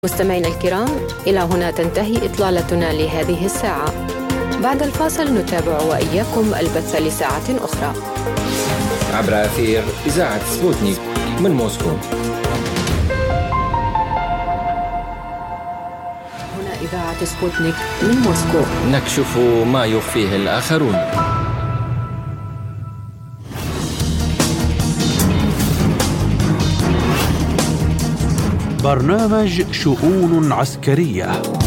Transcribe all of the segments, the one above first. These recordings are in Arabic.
مستمعينا الكرام، إلى هنا تنتهي إطلالتنا لهذه الساعة. بعد الفاصل نتابع وإياكم البث لساعة أخرى عبر أثير إذاعة سبوتنيك من موسكو. هنا إذاعة سبوتنيك من موسكو، نكشف ما يخفيه الآخرون. برنامج شؤون عسكرية.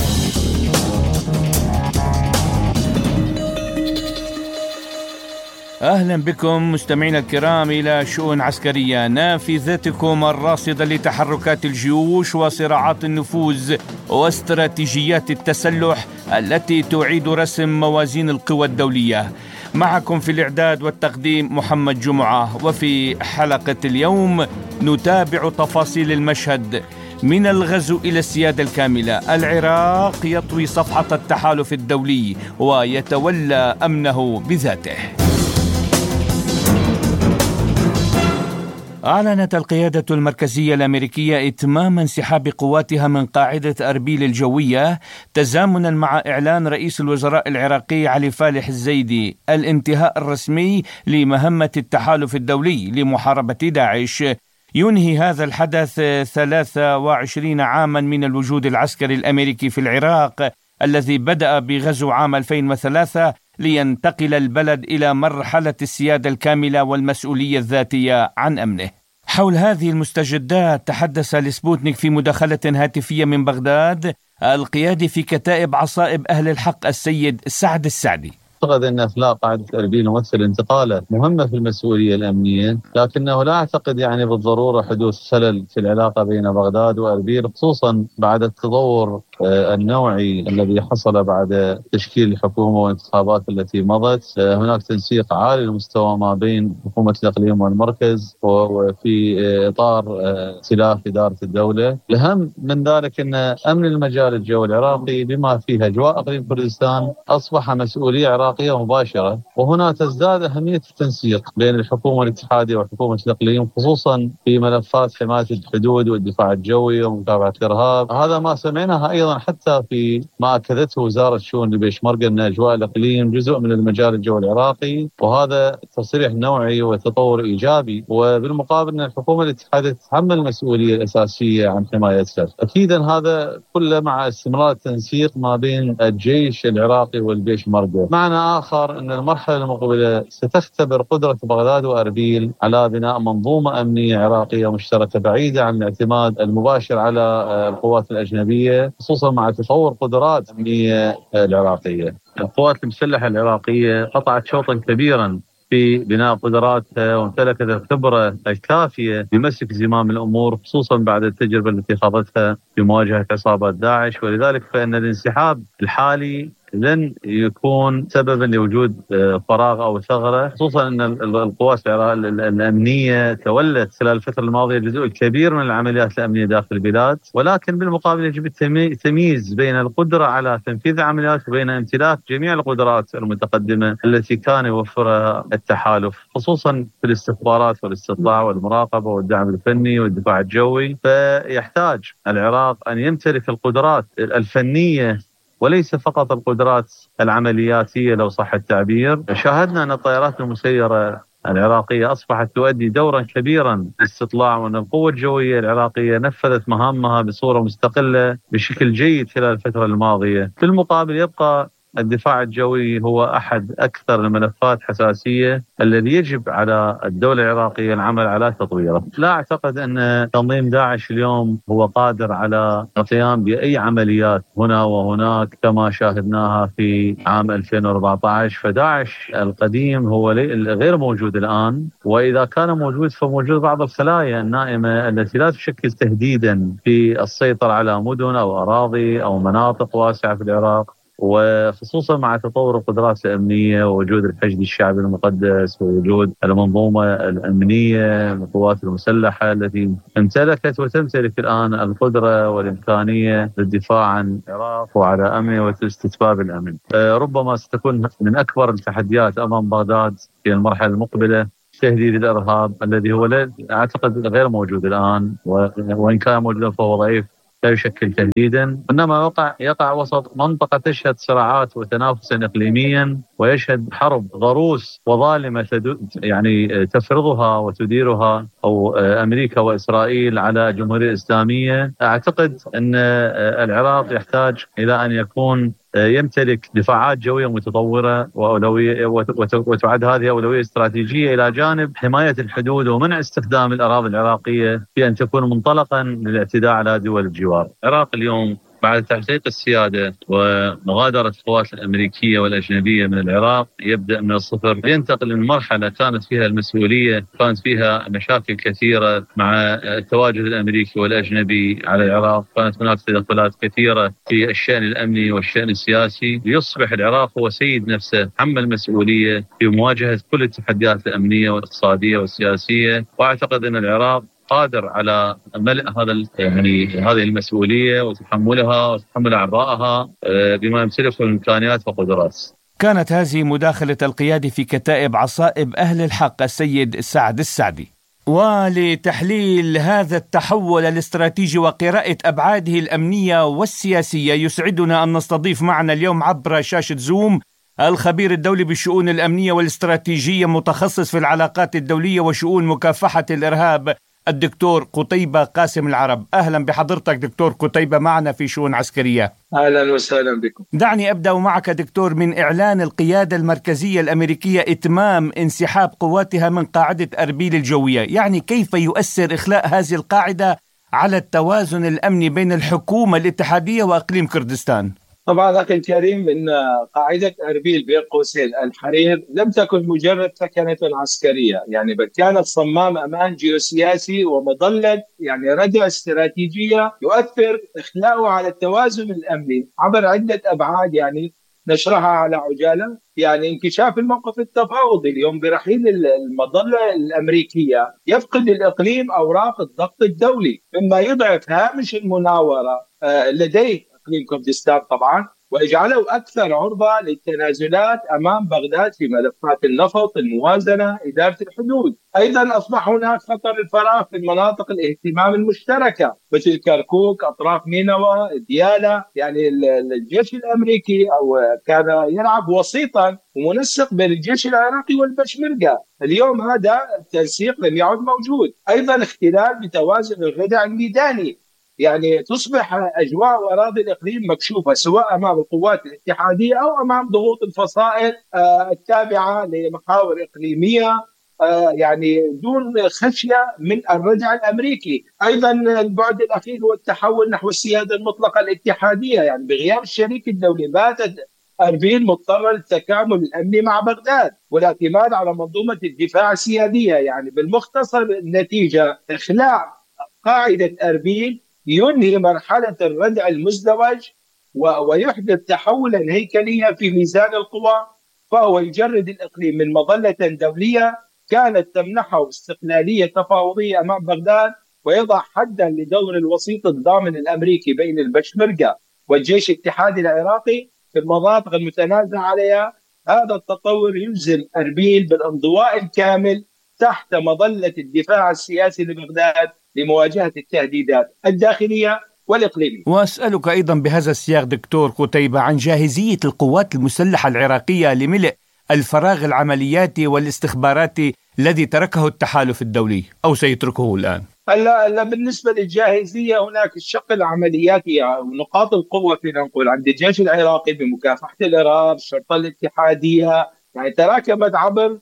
أهلا بكم مستمعينا الكرام إلى شؤون عسكرية، نافذتكم الراصدة لتحركات الجيوش وصراعات النفوذ واستراتيجيات التسلح التي تعيد رسم موازين القوى الدولية. معكم في الإعداد والتقديم محمد جمعة، وفي حلقة اليوم نتابع تفاصيل المشهد من الغزو إلى السيادة الكاملة. العراق يطوي صفحة التحالف الدولي ويتولى أمنه بذاته. أعلنت القيادة المركزية الأمريكية إتمام انسحاب قواتها من قاعدة أربيل الجوية، تزامنا مع إعلان رئيس الوزراء العراقي علي فالح الزيدي الانتهاء الرسمي لمهمة التحالف الدولي لمحاربة داعش. ينهي هذا الحدث 23 عاما من الوجود العسكري الأمريكي في العراق الذي بدأ بغزو عام 2003 لينتقل البلد إلى مرحلة السيادة الكاملة والمسؤولية الذاتية عن أمنه. حول هذه المستجدات تحدث لسبوتنيك في مداخلة هاتفية من بغداد القيادي في كتائب عصائب أهل الحق السيد سعد السعدي. أعتقد أن إخلاء قاعدة أربيل يمثل انتقالة مهمة في المسؤولية الأمنية، لكنه لا أعتقد بالضرورة حدوث خلل في العلاقة بين بغداد وأربيل، خصوصا بعد التطور النوعي الذي حصل بعد تشكيل الحكومة والانتخابات التي مضت. هناك تنسيق عالي المستوى ما بين حكومة الإقليم والمركز وفي إطار ائتلاف إدارة الدولة. الأهم من ذلك أن أمن المجال الجوي العراقي بما فيه أجواء إقليم كردستان أصبح مسؤولية عراقية مباشرة، وهنا تزداد أهمية التنسيق بين الحكومة الاتحادية وحكومة الإقليم، خصوصا في ملفات حماية الحدود والدفاع الجوي ومكافحة الإرهاب. هذا ما سمعناها أيضا حتى في ما أكدته وزارة شؤون البيشمركة أن أجواء الإقليم جزء من المجال الجوي العراقي، وهذا تصريح نوعي وتطور إيجابي. وبالمقابل أن الحكومة الاتحادية تتحمل المسؤولية الأساسية عن حمايتها. أكيدا هذا كله مع استمرار التنسيق ما بين الجيش العراقي والبيشمركة. معنى آخر أن المرحلة المقبلة ستختبر قدرة بغداد وأربيل على بناء منظومة أمنية عراقية مشتركة بعيدة عن الاعتماد المباشر على القوات الأجنبية، خصوصا مع تطور قدرات الأمنية العراقية. القوات المسلحة العراقية قطعت شوطا كبيرا في بناء قدراتها وامتلكت الخبرة الكافية بمسك زمام الأمور، خصوصا بعد التجربة التي خاضتها في مواجهة عصابات داعش. ولذلك فإن الانسحاب الحالي لن يكون سببا لوجود فراغ أو ثغرة، خصوصا أن القوات الأمنية تولت خلال الفترة الماضية جزء كبير من العمليات الأمنية داخل البلاد. ولكن بالمقابل يجب التمييز بين القدرة على تنفيذ العمليات وبين امتلاك جميع القدرات المتقدمة التي كان يوفرها التحالف، خصوصا في الاستخبارات والاستطلاع والمراقبة والدعم الفني والدفاع الجوي. فيحتاج العراق أن يمتلك القدرات الفنية وليس فقط القدرات العملياتية لو صح التعبير. شاهدنا أن الطائرات المسيرة العراقية أصبحت تؤدي دورا كبيرا في الاستطلاع، وأن القوة الجوية العراقية نفذت مهامها بصورة مستقلة بشكل جيد خلال الفترة الماضية. في المقابل يبقى الدفاع الجوي هو أحد أكثر الملفات حساسية الذي يجب على الدولة العراقية العمل على تطويره. لا أعتقد أن تنظيم داعش اليوم هو قادر على القيام بأي عمليات هنا وهناك كما شاهدناها في عام 2014. فداعش القديم هو غير موجود الآن، وإذا كان موجود فموجود بعض الخلايا النائمة التي لا تشكل تهديدا في السيطرة على مدن أو أراضي أو مناطق واسعة في العراق، وخصوصا مع تطور القدرات الأمنية ووجود الحشد الشعبي المقدس ووجود المنظومة الأمنية القوات المسلحة التي امتلكت وتمتلك الآن القدرة والإمكانية للدفاع عن العراق وعلى أمنه واستتباب الأمن. ربما ستكون من أكبر التحديات أمام بغداد في المرحلة المقبلة تهديد الإرهاب الذي هو أعتقد غير موجود الآن، وإن كان موجودا فهو ضعيف لا يشكل تهديدا، إنما يقع وسط منطقة تشهد صراعات وتنافسا إقليميا، ويشهد حرب ضروس وظالمة يعني تفرضها وتديرها أو أمريكا وإسرائيل على الجمهورية الإسلامية. أعتقد أن العراق يحتاج إلى أن يكون يمتلك دفاعات جوية متطورة وأولوية، وتعد هذه أولوية استراتيجية إلى جانب حماية الحدود ومنع استخدام الأراضي العراقية في أن تكون منطلقا للاعتداء على دول الجوار. العراق اليوم بعد تحقيق السيادة ومغادرة القوات الأمريكية والأجنبية من العراق يبدأ من الصفر، ينتقل من مرحلة كانت فيها المسؤولية، كانت فيها مشاكل كثيرة مع التواجد الأمريكي والأجنبي على العراق، كانت هناك تدخلات كثيرة في الشأن الأمني والشأن السياسي، ليصبح العراق هو سيد نفسه، حمل المسؤولية في مواجهة كل التحديات الأمنية والاقتصادية والسياسية. وأعتقد أن العراق قادر على ملء هذه المسؤولية وتحملها وتحمل أعبائها بما يمتلكه من إمكانيات وقدرات. كانت هذه مداخلة القيادي في كتائب عصائب أهل الحق السيد سعد السعدي. ولتحليل هذا التحول الاستراتيجي وقراءة أبعاده الأمنية والسياسية يسعدنا أن نستضيف معنا اليوم عبر شاشة زوم الخبير الدولي بالشؤون الأمنية والاستراتيجية، متخصص في العلاقات الدولية وشؤون مكافحة الإرهاب، الدكتور قتيبة قاسم العرب. أهلا بحضرتك دكتور قتيبة معنا في شؤون عسكرية. أهلا وسهلا بكم. دعني أبدأ معك دكتور من إعلان القيادة المركزية الأمريكية إتمام انسحاب قواتها من قاعدة أربيل الجوية، يعني كيف يؤثر إخلاء هذه القاعدة على التوازن الأمني بين الحكومة الاتحادية وإقليم كردستان؟ طبعا أخي الكريم، إن قاعدة أربيل بين قوسين الحرير لم تكن مجرد سكنة عسكرية، يعني بل كانت صمام أمان جيوسياسي ومظلة يعني ردع استراتيجية يؤثر إخلاؤه على التوازن الأمني عبر عدة أبعاد، يعني نشرحها على عجالة. يعني انكشاف الموقف التفاوضي اليوم برحيل المظلة الأمريكية يفقد الإقليم أوراق الضغط الدولي، مما يضعف هامش المناورة لديه إقليم كردستان طبعا، ويجعله أكثر عرضة للتنازلات أمام بغداد في ملفات النفط، الموازنة، إدارة الحدود. أيضا أصبح هناك خطر الفراغ في المناطق الاهتمام المشتركة مثل كركوك، أطراف نينوى، ديالى. يعني الجيش الأمريكي أو كان يلعب وسيطا ومنسق بين الجيش العراقي والبشمركة، اليوم هذا التنسيق لم يعد موجود. أيضا اختلال بتوازن الردع الميداني، يعني تصبح أجواء وأراضي الإقليم مكشوفة سواء أمام القوات الاتحادية أو أمام ضغوط الفصائل التابعة لمحاور إقليمية، يعني دون خشية من الردع الأمريكي. أيضا البعد الأخير هو التحول نحو السيادة المطلقة الاتحادية، يعني بغياب الشريك الدولي باتت أربيل مضطرة للتكامل الأمني مع بغداد والاعتماد على منظومة الدفاع السيادية. يعني بالمختصر النتيجة إخلاء قاعدة أربيل ينهي مرحلة الردع المزدوج ويحدث تحولا هيكليا في ميزان القوى، فهو يجرد الإقليم من مظلة دولية كانت تمنحه استقلالية تفاوضية أمام بغداد، ويضع حدا لدور الوسيط الضامن الأمريكي بين البشمركة والجيش الاتحادي العراقي في المناطق المتنازع عليها. هذا التطور يلزم أربيل بالانضواء الكامل تحت مظلة الدفاع السياسي لبغداد لمواجهة التهديدات الداخلية والإقليمية. وأسألك أيضا بهذا السياق دكتور قتيبة عن جاهزية القوات المسلحة العراقية لملء الفراغ العملياتي والاستخباراتي الذي تركه التحالف الدولي أو سيتركه الآن. هلا بالنسبة للجاهزية هناك الشق العملياتي ونقاط القوة فينا نقول عند الجيش العراقي بمكافحة الإرهاب، الشرطة الاتحادية يعني تراكمت عبر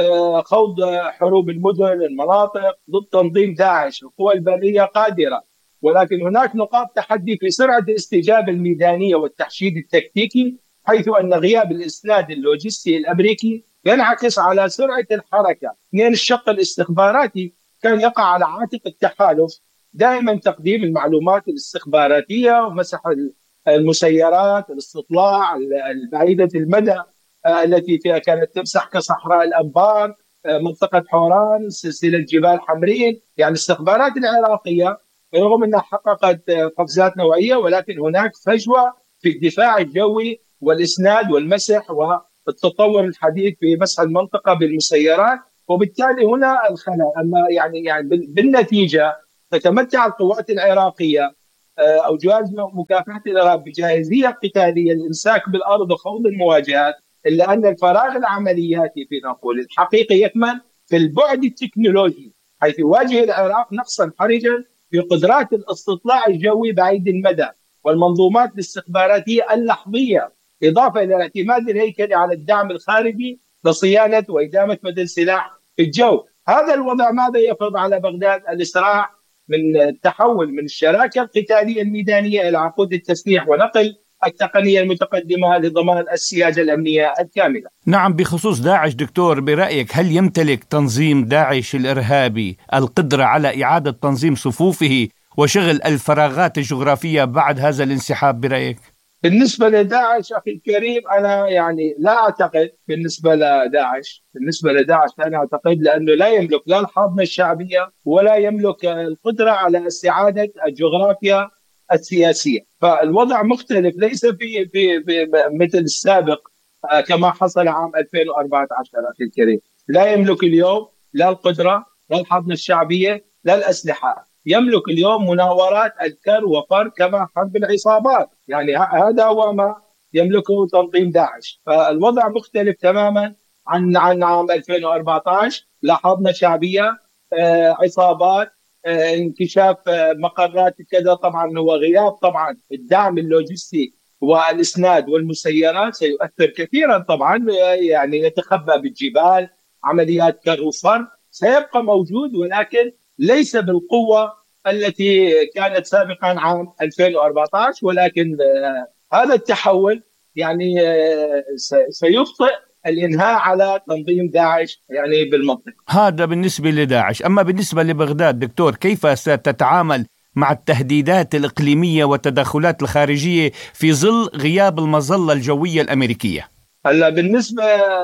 خوض حروب المدن، المناطق ضد تنظيم داعش. القوى البرية قادرة، ولكن هناك نقاط تحدي في سرعة الاستجابة الميدانية والتحشيد التكتيكي، حيث أن غياب الإسناد اللوجستي الأمريكي ينعكس على سرعة الحركة. يعني الشق الاستخباراتي كان يقع على عاتق التحالف دائما تقديم المعلومات الاستخباراتية ومسح المسيرات، الاستطلاع البعيدة المدى التي فيها كانت تمسح كصحراء الأنبار، منطقة حوران، سلسلة جبال حمرين. يعني الاستخبارات العراقية رغم أنها حققت قفزات نوعية، ولكن هناك فجوة في الدفاع الجوي والإسناد والمسح والتطور الحديث في مسح المنطقة بالمسيرات، وبالتالي هنا الخلل. أما يعني بالنتيجة تتمتع القوات العراقية أو جهاز مكافحة الإرهاب بجاهزية قتالية للإمساك بالأرض وخوض المواجهات، إلا أن الفراغ العملياتي في نقول الحقيقي يكمن في البعد التكنولوجي، حيث يواجه العراق نقصا حرجا في قدرات الاستطلاع الجوي بعيد المدى والمنظومات الاستخباراتية اللحظية، إضافة إلى الاعتماد الهيكلي على الدعم الخارجي لصيانة وإدامة مدى السلاح في الجو. هذا الوضع ماذا يفرض على بغداد؟ الإسراع من التحول من الشراكة القتالية الميدانية إلى عقود التسليح ونقل التقنية المتقدمة لضمان السيادة الأمنية الكاملة. نعم، بخصوص داعش دكتور، برأيك هل يمتلك تنظيم داعش الإرهابي القدرة على إعادة تنظيم صفوفه وشغل الفراغات الجغرافية بعد هذا الانسحاب برأيك؟ بالنسبة لداعش أخي الكريم، أنا يعني لا أعتقد. بالنسبة لداعش أنا أعتقد لأنه لا يملك لا الحاضنة الشعبية ولا يملك القدرة على استعادة الجغرافيا السياسية. فالوضع مختلف، ليس في مثل السابق كما حصل عام 2014 أخي الكريم. لا يملك اليوم لا القدرة لا الحاضنة الشعبية لا الأسلحة. يملك اليوم مناورات الكر وفر كما حرب العصابات، يعني هذا هو ما يملكه تنظيم داعش. فالوضع مختلف تماما عن عام 2014. لا حاضنة شعبية، عصابات، انكشاف مقرات كذا. طبعا هو غياب طبعا الدعم اللوجستي والإسناد والمسيرات سيؤثر كثيرا طبعا، يعني يتخبى بالجبال، عمليات كر وفر سيبقى موجود، ولكن ليس بالقوة التي كانت سابقا عام 2014. ولكن هذا التحول يعني سيبطئ الإنهاء على تنظيم داعش يعني بالمنطقة. هذا بالنسبة لداعش. أما بالنسبة لبغداد دكتور، كيف ستتعامل مع التهديدات الإقليمية والتدخلات الخارجية في ظل غياب المظلة الجوية الأمريكية؟ هلا بالنسبة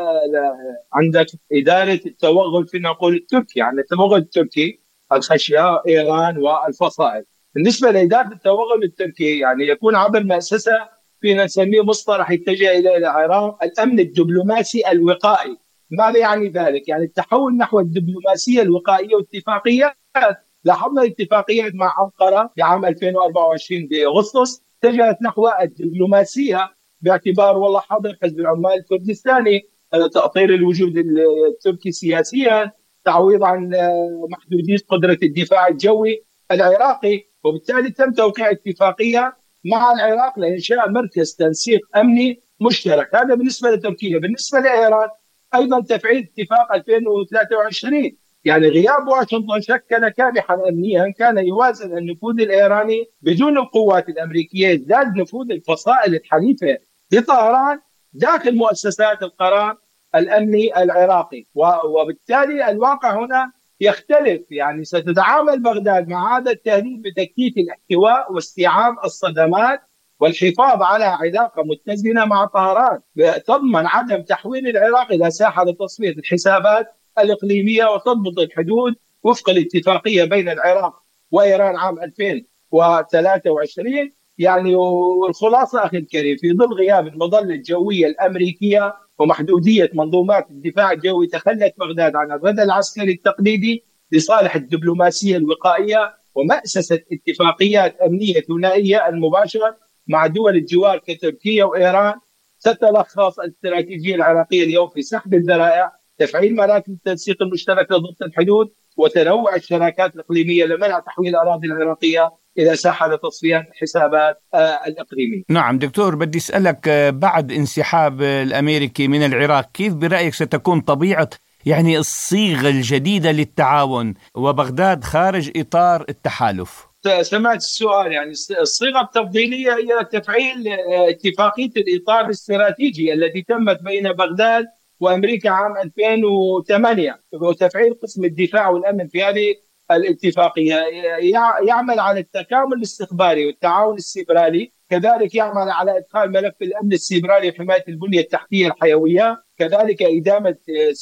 عندك إدارة التوغل في نقول التركي، يعني التوغل التركي الخشية إيران والفصائل. بالنسبة لإدارة التوغل التركي يعني يكون عبر مؤسسة فينا نسميه مصطلح يتجه إلى العراق الأمن الدبلوماسي الوقائي. ماذا يعني ذلك؟ يعني التحول نحو الدبلوماسية الوقائية واتفاقيات. لاحظنا الاتفاقيات مع أنقرة في عام 2024 بأغسطس اتجهت نحو الدبلوماسية، باعتبار والله حاضر حزب العمال الكردستاني، تأطير الوجود التركي سياسيا، تعويض عن محدودية قدرة الدفاع الجوي العراقي. وبالتالي تم توقيع اتفاقية مع العراق لإنشاء مركز تنسيق أمني مشترك. هذا بالنسبة لتركيا. بالنسبة لإيران أيضا تفعيل اتفاق 2023. يعني غياب واشنطن شكل كابحا أمنيا كان يوازن النفوذ الإيراني بدون القوات الأمريكية، يزداد نفوذ الفصائل الحليفة لطهران داخل مؤسسات القرار الأمني العراقي. وبالتالي الواقع هنا يختلف. يعني ستتعامل بغداد مع هذا التهديد بتكثيف الاحتواء واستيعاب الصدمات والحفاظ على علاقة متزنة مع طهران تضمن عدم تحويل العراق إلى ساحة لتصفية الحسابات الإقليمية وتضبط الحدود وفق الاتفاقية بين العراق وإيران عام 2023. يعني والخلاصة أخي الكريم، في ظل غياب المظلة الجوية الأمريكية ومحدودية منظومات الدفاع الجوي تخلت بغداد عن الردى العسكري التقليدي لصالح الدبلوماسية الوقائية ومأسسة اتفاقيات أمنية ثنائية المباشرة مع دول الجوار كتركيا وإيران. تتلخص الاستراتيجية العراقية اليوم في سحب الذرائع، تفعيل مراكز التنسيق المشترك لضبط الحدود، وتنوع الشراكات الإقليمية لمنع تحويل الأراضي العراقية إلى ساحة لتصفية الحسابات الإقليمية. نعم دكتور، بدي أسألك بعد انسحاب الأمريكي من العراق كيف برأيك ستكون طبيعة يعني الصيغة الجديدة للتعاون وبغداد خارج إطار التحالف؟ سمعت السؤال. يعني الصيغة التفضيلية هي تفعيل اتفاقية الإطار الاستراتيجي التي تمت بين بغداد وأمريكا عام 2008 وتفعيل قسم الدفاع والأمن في هذه الاتفاقية. يعمل على التكامل الاستخباري والتعاون السيبرالي، كذلك يعمل على إدخال ملف الأمن السيبرالي وحماية البنية التحتية الحيوية، كذلك إدامة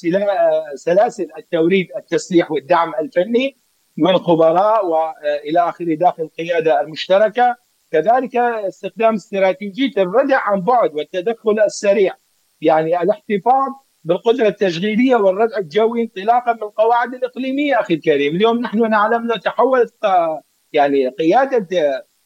سلاسل التوريد التسليح والدعم الفني من خبراء وإلى آخره داخل القيادة المشتركة، كذلك استخدام استراتيجية الردع عن بعد والتدخل السريع، يعني الاحتفاظ بالقدرة التشغيلية والردع الجوي انطلاقا من القواعد الإقليمية. أخي الكريم، اليوم نحن نعلم أنه تحولت يعني قيادة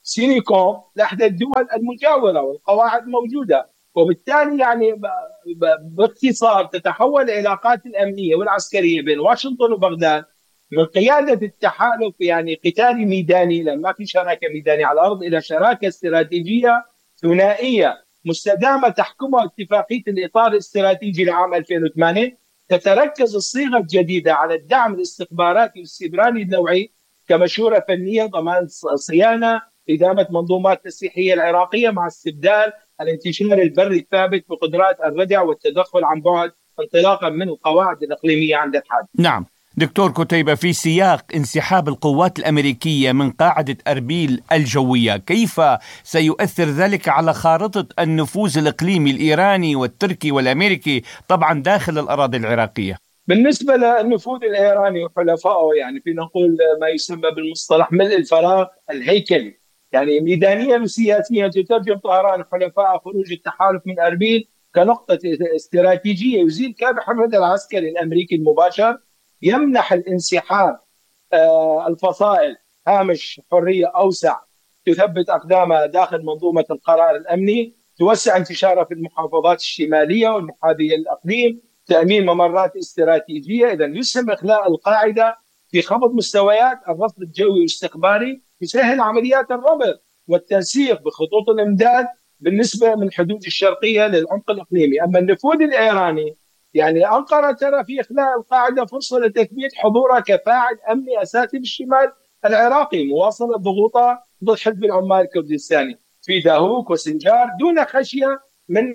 سينيكوم لإحدى الدول المجاورة، والقواعد موجودة. وبالتالي يعني باختصار تتحول العلاقات الأمنية والعسكرية بين واشنطن وبغداد من قيادة التحالف يعني قتالي ميداني، لأن ما في شراكة ميدانية على الأرض، إلى شراكة استراتيجية ثنائية مستدامة تحكمها اتفاقية الإطار الاستراتيجي لعام 2008. تتركز الصيغة الجديدة على الدعم الاستخباراتي والسيبراني النوعي كمشورة فنية، ضمان صيانة، إدامة منظومات التسليحية العراقية، مع استبدال الانتشار البري الثابت بقدرات الردع والتدخل عن بعد انطلاقا من القواعد الإقليمية عند الحاجة. نعم دكتور كتيبة، في سياق انسحاب القوات الأمريكية من قاعدة أربيل الجوية، كيف سيؤثر ذلك على خارطة النفوذ الإقليمي الإيراني والتركي والأمريكي طبعا داخل الأراضي العراقية؟ بالنسبة للنفوذ الإيراني وحلفائه، يعني فينا نقول ما يسمى بالمصطلح ملء الفراغ الهيكلي. يعني ميدانيا وسياسيا تترجم طهران وحلفائها خروج التحالف من أربيل كنقطة استراتيجية يزيل كابح الردع العسكري الأمريكي المباشر، يمنح الانسحاب الفصائل هامش حرية أوسع تثبت أقدامها داخل منظومة القرار الأمني، توسع انتشارها في المحافظات الشمالية والمحاذية للإقليم، تأمين ممرات استراتيجية. إذا يسهم إخلاء القاعدة في خفض مستويات الرصد الجوي والاستخباري، يسهل عمليات الربط والتنسيق بخطوط الإمداد بالنسبة من الحدود الشرقية للعمق الإقليمي. أما النفوذ الإيراني، يعني أنقرة ترى في إخلاء القاعدة فرصة لتثبيت حضورها كفاعل أمني أساسي بالشمال العراقي، مواصلة ضغوطها ضد حزب العمال الكردستاني في داهوك وسنجار دون خشية من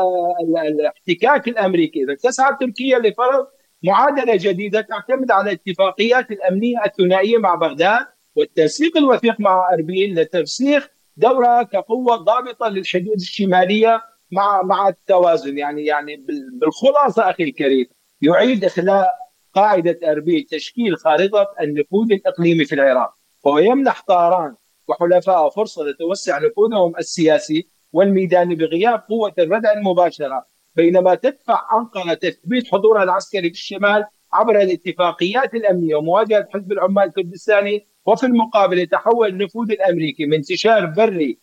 الاحتكاك الأمريكي. إذا تسعى تركيا لفرض معادلة جديدة تعتمد على الاتفاقيات الأمنية الثنائية مع بغداد والتنسيق الوثيق مع أربيل لترسيخ دورها كقوة ضابطة للحدود الشمالية مع التوازن. يعني بالخلاصة أخي الكريم، يعيد إخلاء قاعدة أربيل تشكيل خارطة النفوذ الإقليمي في العراق، وهو يمنح طهران وحلفائه فرصة لتوسع نفوذهم السياسي والميداني بغياب قوة الردع المباشرة، بينما تدفع أنقرة تثبيت حضورها العسكري في الشمال عبر الاتفاقيات الأمنية ومواجهة حزب العمال الكردستاني. وفي المقابل يتحول النفوذ الأمريكي من انتشار بري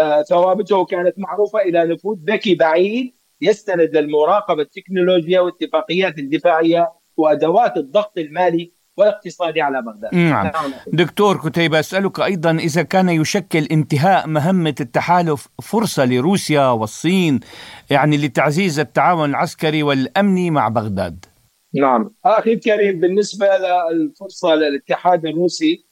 ثوابته كانت معروفة إلى نفوذ ذكي بعيد يستند للمراقبة التكنولوجيا والاتفاقيات الدفاعية وأدوات الضغط المالي والاقتصادي على بغداد. نعم. دكتور كتيبة، أسألك أيضا إذا كان يشكل انتهاء مهمة التحالف فرصة لروسيا والصين يعني لتعزيز التعاون العسكري والأمني مع بغداد؟ نعم أخي الكريم، بالنسبة للفرصة للاتحاد الروسي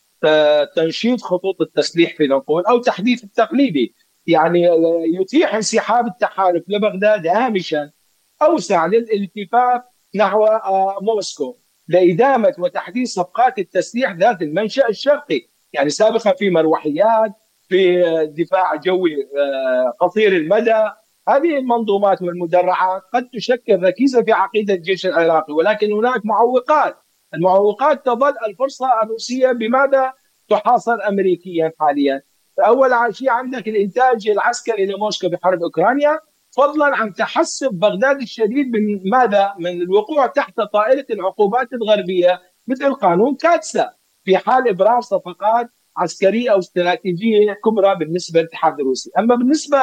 تنشيط خطوط التسليح في نقول أو تحديث التقليدي، يعني يتيح انسحاب التحالف لبغداد هامشا أوسع للالتفاف نحو موسكو لإدامة وتحديث صفقات التسليح ذات المنشأ الشرقي. يعني سابقا في مروحيات، في دفاع جوي قصير المدى، هذه المنظومات والمدرعات قد تشكل ركيزة في عقيدة الجيش العراقي، ولكن هناك معوقات. المعوقات تظل الفرصة الروسية بماذا تحاصر أمريكيا حاليا؟ أول شيء عندك الإنتاج العسكري لموسكو بحرب أوكرانيا، فضلا عن تحسب بغداد الشديد من ماذا؟ من الوقوع تحت طائلة العقوبات الغربية مثل قانون كاتسا في حال إبرام صفقات عسكرية أو استراتيجية كبرى بالنسبة للاتحاد الروسي. أما بالنسبة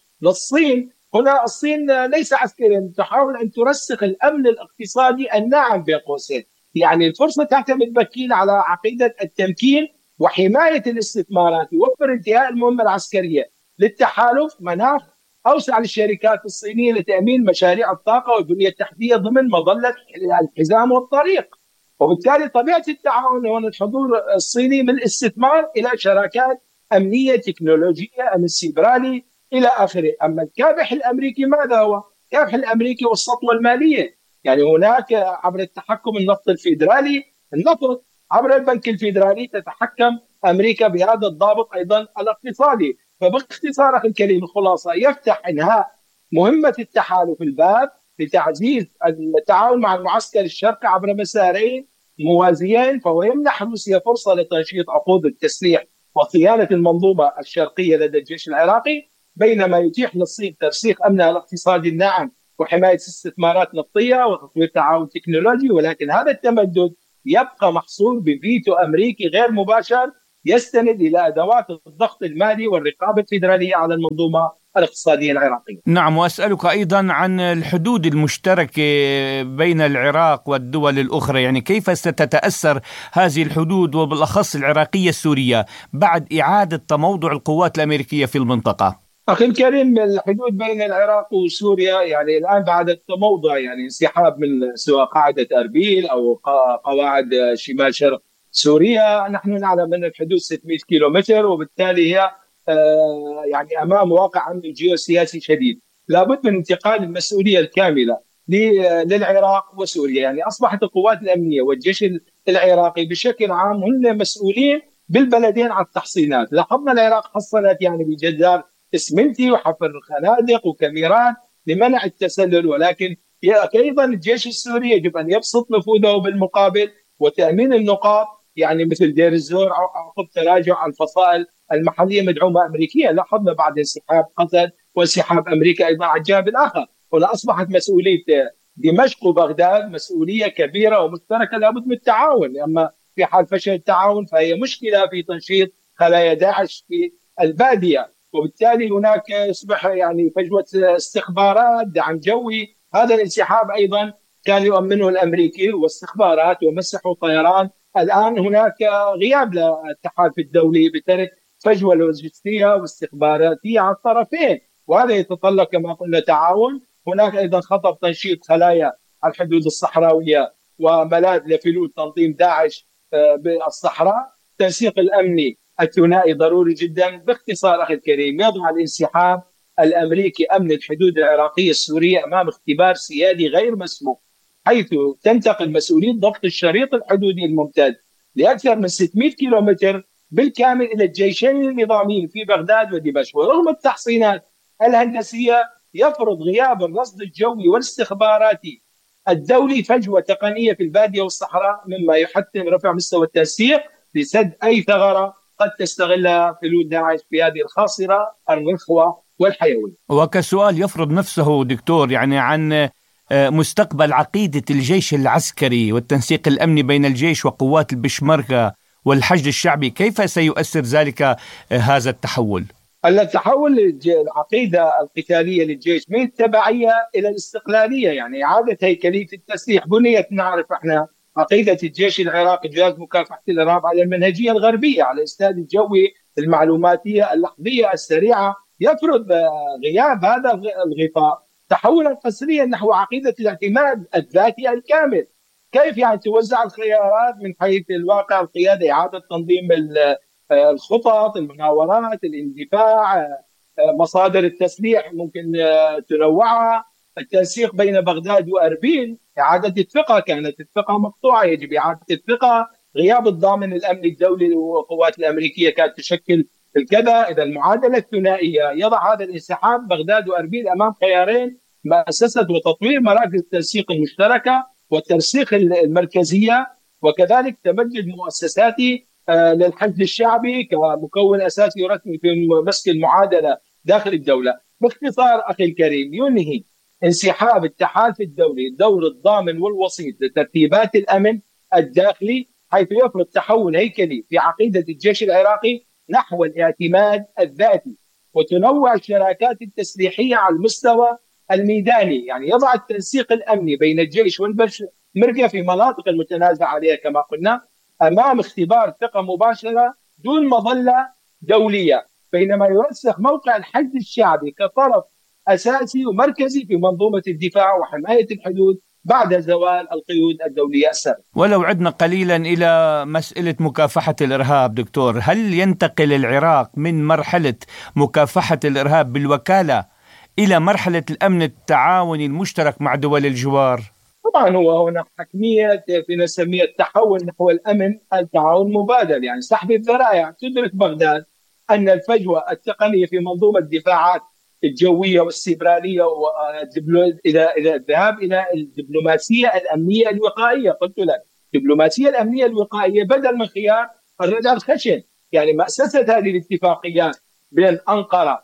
للصين، هنا الصين ليس عسكريا، تحاول أن ترسخ الأمن الاقتصادي الناعم بين قوسين. يعني الفرصة تعتمد بكين على عقيدة التمكين وحماية الاستثمارات، يوفر انتهاء المهمة العسكرية للتحالف مناخ أوسع للشركات الصينية لتأمين مشاريع الطاقة والبنية التحتية ضمن مظلة الحزام والطريق. وبالتالي طبيعة التعاون هو الحضور الصيني من الاستثمار إلى شراكات أمنية تكنولوجية أمن سيبراني إلى آخره. أما الكابح الأمريكي ماذا هو؟ الكابح الأمريكي والسطوة المالية، يعني هناك عبر التحكم النفط الفيدرالي، النفط عبر البنك الفيدرالي تتحكم أمريكا بهذا الضابط أيضا الاقتصادي. فباختصار أخي الكريم الخلاصة، يفتح إنهاء مهمة التحالف الباب لتعزيز التعاون مع المعسكر الشرقي عبر مسارين موازيين، فهو يمنح روسيا فرصة لتنشيط عقود التسليح وصيانة المنظومة الشرقية لدى الجيش العراقي، بينما يتيح للصين ترسيخ أمنها الاقتصادي الناعم وحماية استثمارات نفطية وتطوير تعاون تكنولوجي. ولكن هذا التمدد يبقى محصور بفيتو أمريكي غير مباشر يستند إلى أدوات الضغط المالي والرقابة الفيدرالية على المنظومة الاقتصادية العراقية. نعم، وأسألك أيضا عن الحدود المشتركة بين العراق والدول الأخرى، يعني كيف ستتأثر هذه الحدود وبالأخص العراقية السورية بعد إعادة تموضع القوات الأمريكية في المنطقة؟ أخي الكريم، الحدود بين العراق وسوريا يعني الآن بعد التموضع، يعني انسحاب من سواء قاعدة أربيل أو قواعد شمال شرق سوريا، نحن نعلم أن الحدود 600 كيلومتر، وبالتالي هي يعني أمام واقع أمني جيوسياسي شديد. لابد من انتقال المسؤولية الكاملة للعراق وسوريا. يعني أصبحت القوات الأمنية والجيش العراقي بشكل عام هم مسؤولين بالبلدين عن التحصينات. لاحظنا العراق حصلت يعني بجدار اسمنتي وحفر خنادق وكاميرات لمنع التسلل، ولكن ايضا الجيش السوري يجب ان يبسط نفوذه بالمقابل وتامين النقاط، يعني مثل دير الزور عقب تراجع الفصائل المحليه مدعومه امريكيا. لاحظنا بعد انسحاب قطر وانسحاب امريكا ايضا على الجانب الاخر. هنا اصبحت مسؤوليه دمشق وبغداد مسؤوليه كبيره ومشتركه، لابد من التعاون. اما في حال فشل التعاون فهي مشكله في تنشيط خلايا داعش في الباديه، وبالتالي هناك يصبح يعني فجوه استخبارات، دعم جوي. هذا الانسحاب ايضا كان يؤمنه الامريكي واستخبارات ومسحوا طيران. الان هناك غياب للتحالف الدولي بترك فجوه لوجستيه واستخباراتيه على الطرفين، وهذا يتطلب كما قلنا تعاون. هناك ايضا خطر تنشيط خلايا الحدود الصحراويه وملاذ لفلول تنظيم داعش بالصحراء. التنسيق الامني الثنائي ضروري جدا. باختصار اخي الكريم، يضع الانسحاب الامريكي امن الحدود العراقيه السوريه امام اختبار سيادي غير مسبوق، حيث تنتقل مسؤوليه ضبط الشريط الحدودي الممتد لاكثر من 600 كيلومتر بالكامل الى الجيشين النظاميين في بغداد ودمشق. ورغم التحصينات الهندسيه يفرض غياب الرصد الجوي والاستخباراتي الدولي فجوه تقنيه في الباديه والصحراء، مما يحتم رفع مستوى التنسيق لسد اي ثغره قد تستغلها فلول داعش في هذه الخاصره الرخوه والحيويه. وكسؤال يفرض نفسه دكتور، يعني عن مستقبل عقيدة الجيش العسكري والتنسيق الأمني بين الجيش وقوات البشمركة والحشد الشعبي، كيف سيؤثر ذلك هذا التحول؟ التحول العقيدة القتالية للجيش من التبعية إلى الاستقلالية، يعني إعادة هيكلية التسليح. بنيت نعرف احنا عقيدة الجيش العراقي جهاز مكافحة الإرهاب على المنهجية الغربية، على الإستاد الجوي، المعلوماتية اللحظية السريعة. يفرض غياب هذا الغطاء تحولا قسريا نحو عقيدة الاعتماد الذاتي الكامل. كيف يعني توزع الخيارات من حيث الواقع القيادة، إعادة تنظيم الخطط، المناورات، الاندفاع، مصادر التسليح ممكن تنوعها، التنسيق بين بغداد وأربيل، إعادة الثقة. كانت الثقة مقطوعة، يجب إعادة الثقة. غياب الضامن الأمني الدولي والقوات الأمريكية كانت تشكل الكذا. إذا المعادلة الثنائية يضع هذا الانسحاب بغداد وأربيل أمام خيارين: مؤسسة وتطوير مراكز التنسيق المشتركة والترسيخ المركزية، وكذلك تمجد مؤسساتي للحشد الشعبي كمكون أساسي ورسمي في مسك المعادلة داخل الدولة. باختصار أخي الكريم، ينهي انسحاب التحالف الدولي الدور الضامن والوسيط لترتيبات الأمن الداخلي، حيث يفرض تحول هيكلي في عقيدة الجيش العراقي نحو الاعتماد الذاتي وتنوع الشراكات التسليحية على المستوى الميداني. يعني يضع التنسيق الأمني بين الجيش والبشمركة في مناطق المتنازع عليها كما قلنا أمام اختبار ثقة مباشرة دون مظلة دولية، بينما يرسخ موقع الحشد الشعبي كطرف أساسي ومركزي في منظومة الدفاع وحماية الحدود بعد زوال القيود الدولية السابقة. ولو عدنا قليلا إلى مسألة مكافحة الإرهاب دكتور، هل ينتقل العراق من مرحلة مكافحة الإرهاب بالوكالة إلى مرحلة الأمن التعاوني المشترك مع دول الجوار؟ طبعا هو هنا حكمية في نسمية التحول نحو الأمن التعاون مبادل، يعني سحب الذرائع. تدرك بغداد أن الفجوة التقنية في منظومة الدفاعات الجوية والسيبرانية إلى الذهاب إلى الدبلوماسية الأمنية الوقائية. قلت لك الدبلوماسية الأمنية الوقائية بدل من خيار الردع الخشن. يعني مؤسسة هذه الاتفاقيات بين أنقرة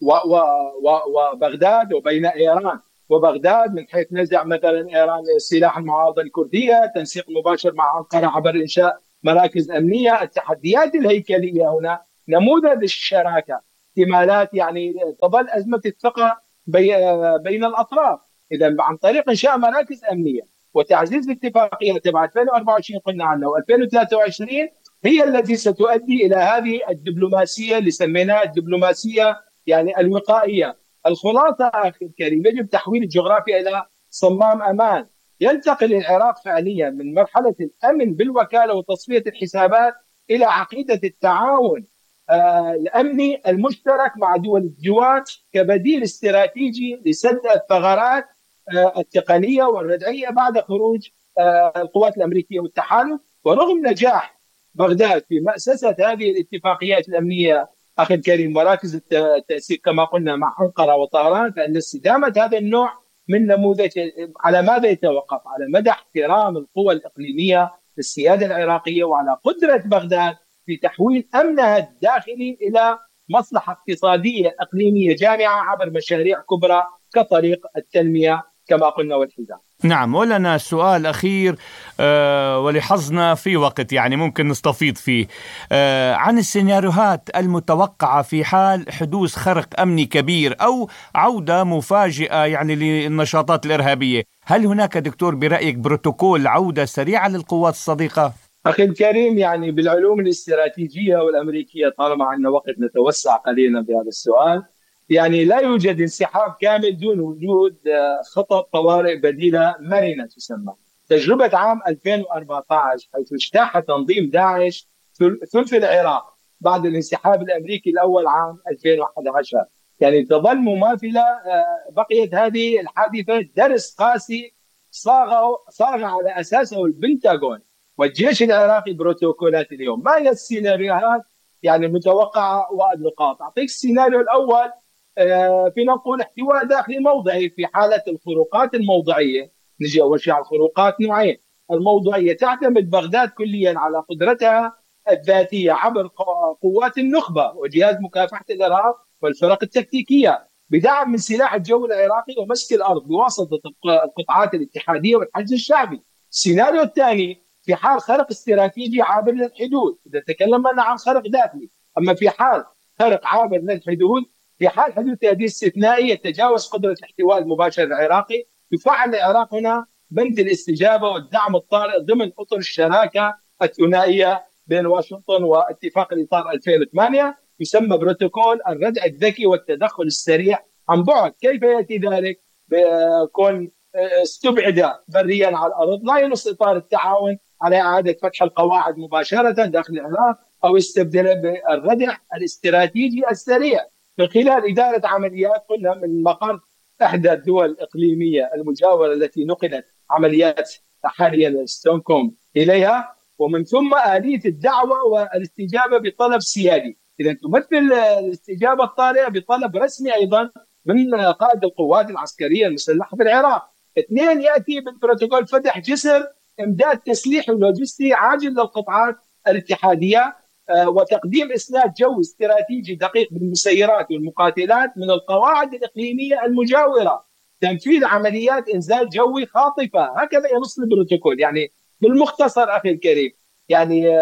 وبغداد وبين إيران وبغداد، من حيث نزع مثلا إيران سلاح المعارضة الكردية، تنسيق مباشر مع أنقرة عبر إنشاء مراكز أمنية. التحديات الهيكلية هنا نموذج الشراكة، احتمالات يعني تظل أزمة الثقة بين الأطراف. إذا عن طريق إنشاء مراكز أمنية وتعزيز الاتفاقية تبع 2024 قلنا عنها و2023 هي التي ستؤدي إلى هذه الدبلوماسية اللي سميناها الدبلوماسية يعني الوقائية. الخلاصة أخي الكريم، يجب تحويل الجغرافيا إلى صمام أمان. ينتقل العراق فعليا من مرحلة الأمن بالوكالة وتصفية الحسابات إلى عقيدة التعاون الأمني المشترك مع دول الجوار كبديل استراتيجي لسد الثغرات التقنية والردعية بعد خروج القوات الأمريكية والتحالف. ورغم نجاح بغداد في مأسسة هذه الاتفاقيات الأمنية أخي الكريم مراكز التأثير كما قلنا مع أنقرة وطهران، فإن استدامة هذا النوع من نموذج على ماذا يتوقف؟ على مدى احترام القوى الإقليمية للسيادة العراقية وعلى قدرة بغداد في تحويل أمنها الداخلي إلى مصلحة اقتصادية إقليمية جامعة عبر مشاريع كبرى كطريق التنمية كما قلنا والحزام. نعم، ولنا سؤال أخير ولحظنا في وقت يعني ممكن نستفيض فيه عن السيناريوهات المتوقعة في حال حدوث خرق أمني كبير أو عودة مفاجئة يعني للنشاطات الإرهابية. هل هناك دكتور برأيك بروتوكول عودة سريعة للقوات الصديقة؟ أخي الكريم، يعني بالعلوم الاستراتيجية والأمريكية طالما عندنا وقت نتوسع قليلا بهذا السؤال. يعني لا يوجد انسحاب كامل دون وجود خطط طوارئ بديلة مرنة تسمى. تجربة عام 2014 حيث اجتاح تنظيم داعش ثلث العراق بعد الانسحاب الأمريكي الأول عام 2011 يعني تظل مماثلة. بقيت هذه الحادثة درس قاسي صاغ على أساسه البنتاغون والجيش العراقي بروتوكولات اليوم. ما هي السيناريوهات يعني المتوقعة والنقاط؟ أعطيك السيناريو الأول، فينا نقول احتواء داخلي موضعي في حالة الخروقات الموضعية. نجي أول شيء على الخروقات نوعين. الموضعية تعتمد بغداد كليا على قدرتها الذاتية عبر قوات النخبة وجهاز مكافحة الإرهاب والفرق التكتيكية بدعم من سلاح الجو العراقي ومسك الأرض بواسطة القطاعات الاتحادية والحشد الشعبي. السيناريو الثاني في حال خرق استراتيجي عابر للحدود، إذا تكلمنا عن خرق داخلي. أما في حال خرق عابر للحدود، في حال حدوث هذه الاستثنائية تجاوز قدرة الاحتواء المباشر العراقي، يفعل العراق هنا بند الاستجابة والدعم الطارئ ضمن أطر الشراكة الثنائية بين واشنطن واتفاق الإطار 2008 يسمى بروتوكول الردع الذكي والتدخل السريع عن بعد. كيف يأتي ذلك؟ بكون استبعد بريا على الأرض لا ينص إطار التعاون على إعادة فتح القواعد مباشرة داخل العراق أو استبدله بالردع الاستراتيجي السريع من خلال إدارة عمليات قلنا من مقر إحدى الدول الإقليمية المجاورة التي نقلت عمليات حاليا ستونكوم إليها، ومن ثم آلية الدعوة والاستجابة بطلب سيادي. إذا تمثل الاستجابة الطارئة بطلب رسمي أيضا من قائد القوات العسكرية المسلحة في العراق. اثنين، يأتي بالبروتوكول فتح جسر إمداد تسليحي ولوجستي عاجل للقطاعات الاتحادية وتقديم إسناد جوي استراتيجي دقيق بالمسيرات والمقاتلات من القواعد الإقليمية المجاورة، تنفيذ عمليات إنزال جوي خاطفة. هكذا ينص البروتوكول. يعني بالمختصر أخي الكريم، يعني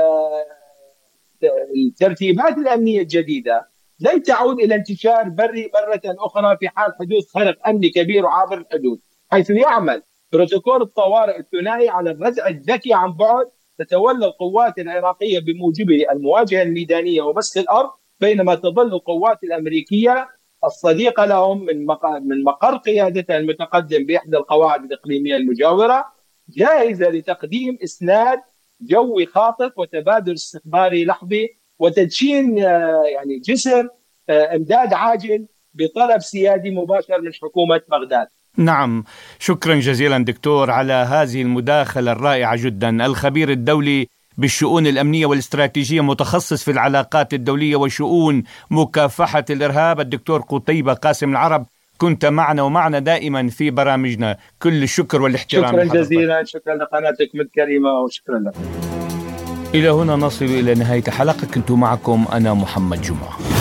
الترتيبات الأمنية الجديدة لن تعود إلى انتشار بري مرة أخرى في حال حدوث خرق أمني كبير وعابر الحدود، حيث يعمل بروتوكول الطوارئ الثنائي على الردع الذكي عن بعد. تتولى القوات العراقية بموجبه المواجهة الميدانية ومسك الأرض، بينما تظل القوات الأمريكية الصديقة لهم من مقر قيادتها المتقدم بإحدى القواعد الإقليمية المجاورة جاهزة لتقديم إسناد جوي خاطف وتبادل استخباري لحظي وتدشين يعني جسر إمداد عاجل بطلب سيادي مباشر من حكومة بغداد. نعم، شكرا جزيلا دكتور على هذه المداخلة الرائعة جدا. الخبير الدولي بالشؤون الأمنية والاستراتيجية متخصص في العلاقات الدولية وشؤون مكافحة الإرهاب الدكتور قتيبة قاسم العرب، كنت معنا ومعنا دائما في برامجنا. كل الشكر والاحترام. شكرا جزيلا، شكرا لقناتكم الكريمة وشكرا لكم. إلى هنا نصل إلى نهاية حلقة، كنت معكم أنا محمد جمعة.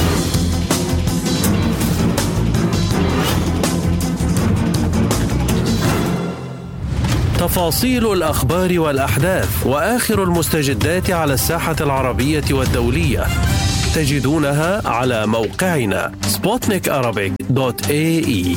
تفاصيل الأخبار والأحداث وآخر المستجدات على الساحة العربية والدولية تجدونها على موقعنا sputnikarabic.ae.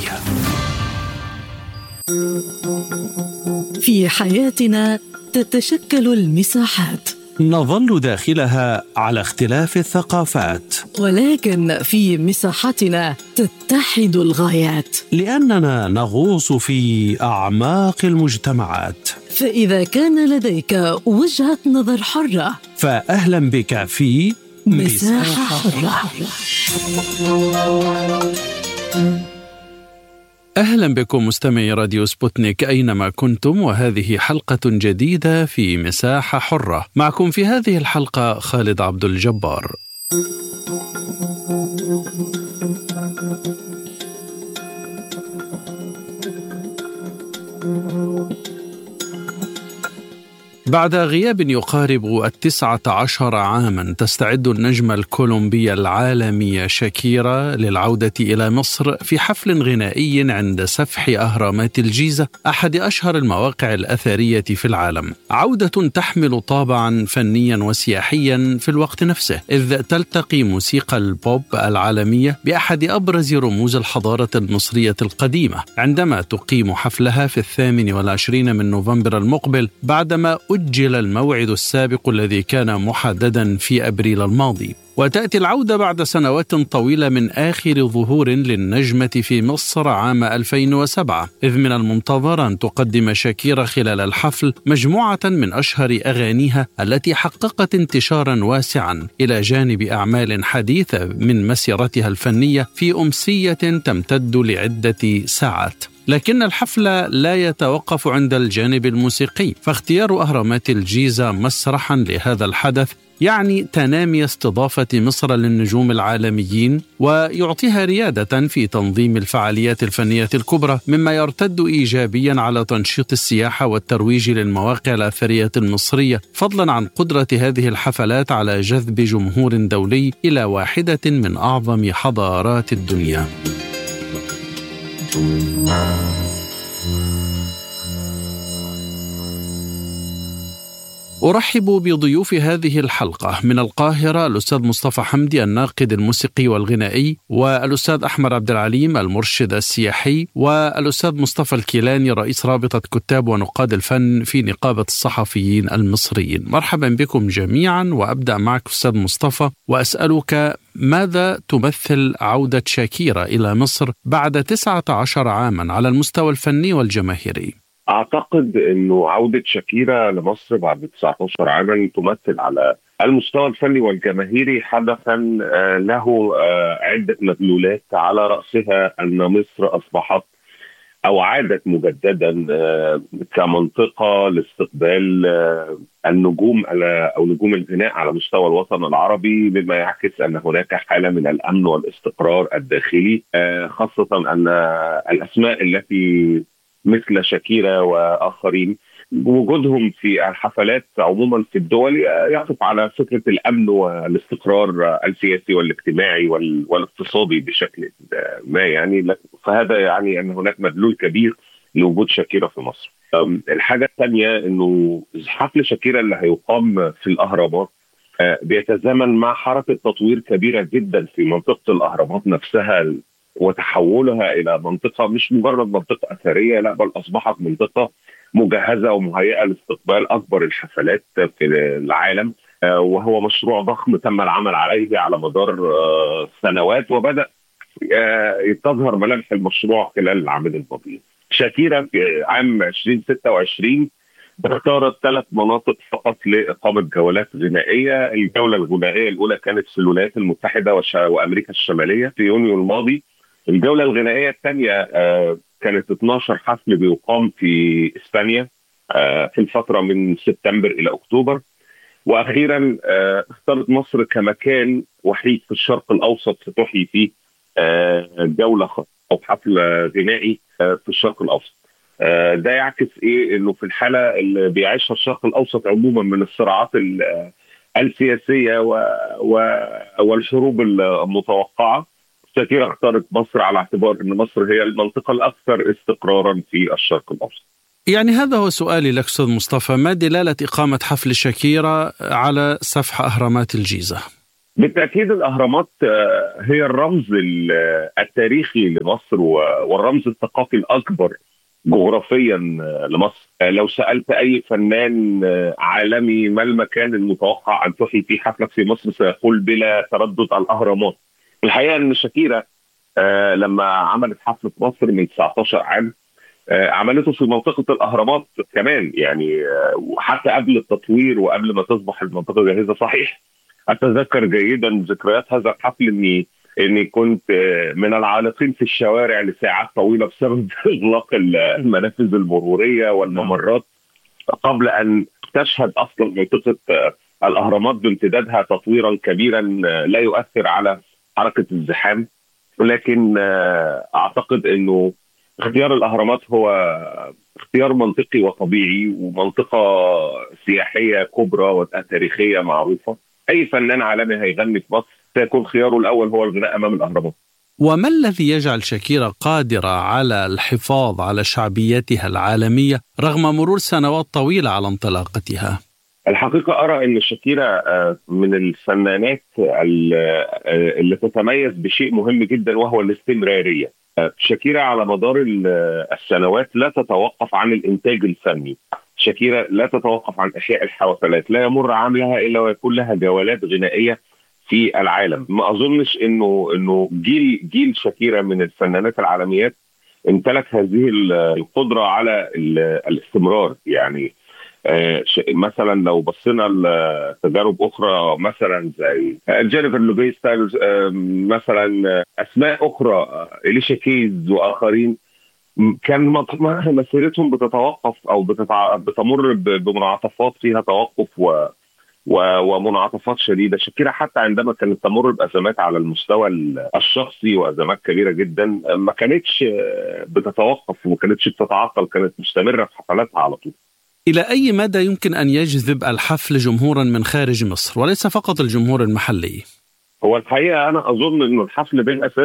في حياتنا تتشكل المساحات، نظل داخلها على اختلاف الثقافات، ولكن في مساحتنا تتحد الغايات، لأننا نغوص في أعماق المجتمعات. فإذا كان لديك وجهة نظر حرة، فأهلا بك في مساحة حرة. أهلا بكم مستمعي راديو سبوتنيك أينما كنتم، وهذه حلقة جديدة في مساحة حرة. معكم في هذه الحلقة خالد عبد الجبار. بعد غياب يقارب 19 عاما تستعد النجمة الكولومبية العالمية شاكيرا للعودة إلى مصر في حفل غنائي عند سفح أهرامات الجيزة، أحد أشهر المواقع الأثرية في العالم. عودة تحمل طابعا فنيا وسياحيا في الوقت نفسه، إذ تلتقي موسيقى البوب العالمية بأحد أبرز رموز الحضارة المصرية القديمة عندما تقيم حفلها في 28 من نوفمبر المقبل، بعدما أجل الموعد السابق الذي كان محددا في أبريل الماضي. وتأتي العودة بعد سنوات طويلة من آخر ظهور للنجمة في مصر عام 2007، إذ من المنتظر أن تقدم شاكيرا خلال الحفل مجموعة من أشهر أغانيها التي حققت انتشارا واسعا، إلى جانب أعمال حديثة من مسيرتها الفنية في أمسية تمتد لعدة ساعات. لكن الحفل لا يتوقف عند الجانب الموسيقي، فاختيار أهرامات الجيزة مسرحا لهذا الحدث يعني تنامي استضافة مصر للنجوم العالميين، ويعطيها ريادة في تنظيم الفعاليات الفنية الكبرى، مما يرتد إيجابيا على تنشيط السياحة والترويج للمواقع الأثرية المصرية، فضلا عن قدرة هذه الحفلات على جذب جمهور دولي إلى واحدة من أعظم حضارات الدنيا. أرحب بضيوف هذه الحلقة من القاهرة الأستاذ مصطفى حمدي الناقد الموسيقي والغنائي، والأستاذ أحمد عبد العليم المرشد السياحي، والأستاذ مصطفى الكيلاني رئيس رابطة كتاب ونقاد الفن في نقابة الصحفيين المصريين. مرحبا بكم جميعا، وأبدأ معك أستاذ مصطفى وأسألك ماذا تمثل عودة شاكيرا إلى مصر بعد 19 عاما على المستوى الفني والجماهيري؟ أعتقد أنه عودة شاكيرا لمصر بعد 19 عاما تمثل على المستوى الفني والجماهيري حدثا له عدة مدلولات، على رأسها أن مصر أصبحت أو عادت مجددا كمنطقة لاستقبال النجوم أو نجوم الغناء على مستوى الوطن العربي، مما يعكس أن هناك حالة من الأمن والاستقرار الداخلي، خاصة أن الأسماء التي مثل شاكيرا وآخرين وجودهم في الحفلات عموما في الدول يعطف على فكرة الأمن والاستقرار السياسي والاجتماعي والاقتصادي بشكل ما، يعني فهذا يعني أن هناك مدلول كبير لوجود شاكيرا في مصر. الحاجة الثانية أنه حفل شاكيرا اللي هيقام في الأهرامات بيتزامن مع حركة تطوير كبيرة جدا في منطقة الأهرامات نفسها، وتحولها إلى منطقة مش مجرد منطقة أثرية، لا بل أصبحت منطقة مجهزة ومهيئة لاستقبال أكبر الحفلات في العالم، وهو مشروع ضخم تم العمل عليه على مدار سنوات، وبدأ تظهر ملامح المشروع خلال العامين الماضيين. شاكيرا في عام 2026 اختارت 3 مناطق فقط لإقامة جولات غنائية. الجولة الغنائية الأولى كانت في الولايات المتحدة وأمريكا الشمالية في يونيو الماضي. الجولة الغنائية الثانية كانت 12 حفل بيقام في إسبانيا في الفترة من سبتمبر إلى أكتوبر. وأخيرا اختارت مصر كمكان وحيد في الشرق الأوسط ستحيي فيه جولة أو حفل غنائي في الشرق الأوسط. ده يعكس إيه؟ إنه في الحالة اللي بيعيشها الشرق الأوسط عموما من الصراعات السياسية والحروب المتوقعة، شاكيرا اختارت مصر على اعتبار ان مصر هي المنطقة الاكثر استقرارا في الشرق الاوسط. يعني هذا هو سؤالي لك أستاذ مصطفى، ما دلالة إقامة حفل شاكيرا على سفح أهرامات الجيزة؟ بالتأكيد الأهرامات هي الرمز التاريخي لمصر والرمز الثقافي الأكبر جغرافيا لمصر. لو سألت أي فنان عالمي ما المكان المتوقع أن تحيي فيه حفلك في مصر سيقول بلا تردد الأهرامات. الحقيقة أن شاكيرا لما عملت حفل في مصر من 19 عام عملته في منطقة الأهرامات كمان، يعني وحتى قبل التطوير وقبل ما تصبح المنطقة جاهزة. صحيح أتذكر جيدا ذكريات هذا الحفل إني كنت من العالقين في الشوارع لساعات طويلة بسبب إغلاق المنافذ المرورية والممرات قبل أن تشهد أصلا منطقة الأهرامات بامتدادها تطويرا كبيرا لا يؤثر على حركة الزحام. ولكن أعتقد أنه اختيار الأهرامات هو اختيار منطقي وطبيعي، ومنطقة سياحية كبرى وتاريخية معروفة. أي فنان عالمي هيغني في مصر سيكون خياره الأول هو الغناء أمام الأهرامات. وما الذي يجعل شاكيرا قادرة على الحفاظ على شعبيتها العالمية رغم مرور سنوات طويلة على انطلاقتها؟ الحقيقة أرى أن شاكيرا من الفنانات اللي تتميز بشيء مهم جدا وهو الاستمرارية. شاكيرا على مدار السنوات لا تتوقف عن الإنتاج الفني. شاكيرا لا تتوقف عن إحياء الحفلات، لا يمر عام لها إلا ويكون لها جولات غنائية في العالم. ما أظنش إنه جيل شاكيرا من الفنانات العالميات امتلك هذه القدرة على الاستمرار. يعني مثلا لو بصينا لتجارب اخرى مثلا زي جينيفر لوبيز ستايلز، مثلا اسماء اخرى إليشا كيز واخرين، كان مسيرتهم بتتوقف او بتمر بمنعطفات فيها توقف ومنعطفات شديده. شاكيرا حتى عندما كانت تمر بازمات على المستوى الشخصي وازمات كبيره جدا ما كانتش بتتوقف وما كانتش بتتعطل، كانت مستمره في حفلاتها على طول. إلى أي مدى يمكن أن يجذب الحفل جمهورا من خارج مصر وليس فقط الجمهور المحلي؟ هو الحقيقة أنا أظن أنه الحفل بالأساس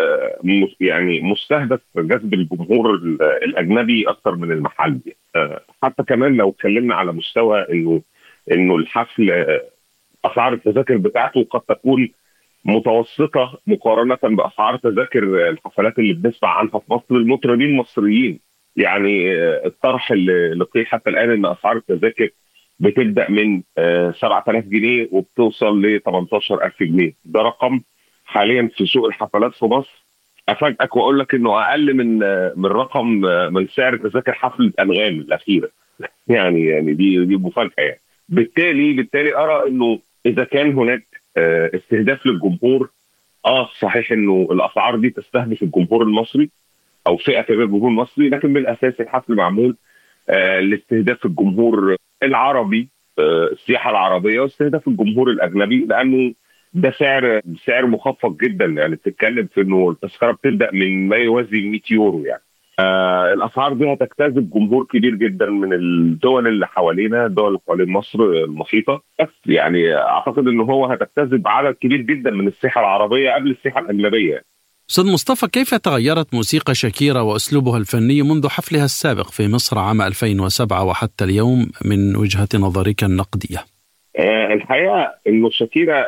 يعني مستهدف جذب الجمهور الأجنبي أكثر من المحلي. حتى كمان لو اتكلمنا على مستوى أنه الحفل أسعار التذاكر بتاعته قد تكون متوسطة مقارنة بأسعار تذاكر الحفلات اللي بنسمع عنها في مصر المطربين المصريين. يعني الطرح اللي لقيه حتى الآن أن أسعار التذاكر بتبدأ من 7,000 جنيه وبتوصل ل 18,000 جنيه. ده رقم حاليا في سوق الحفلات في مصر أفاجئك وأقول لك أنه أقل من رقم من سعر تذاكر حفلة أنغام الأخيرة. يعني دي مفاجأة. يعني بالتالي أرى أنه إذا كان هناك استهداف للجمهور، صحيح أنه الأسعار دي تستهدف الجمهور المصري أو فئة كبيرة الجمهور المصري، لكن بالأساس الحفل معمول لاستهداف الجمهور العربي، السياحة العربية، واستهداف الجمهور الأجنبي، لأنه ده سعر مخفض جدا. يعني بتتكلم في إنه التذكرة بتبدأ من ما يوازي 100 يورو. يعني الأسعار دي هتجتذب جمهور كبير جدا من الدول اللي حوالينا، الدول اللي حوالين مصر المحيطة. بس يعني أعتقد إنه هو هتجتذب عدد كبير جدا من السياحة العربية قبل السياحة الأجنبية. أستاذ مصطفى، كيف تغيرت موسيقى شاكيرا وأسلوبها الفني منذ حفلها السابق في مصر عام 2007 وحتى اليوم من وجهة نظرك النقدية؟ الحقيقة إنه شاكيرا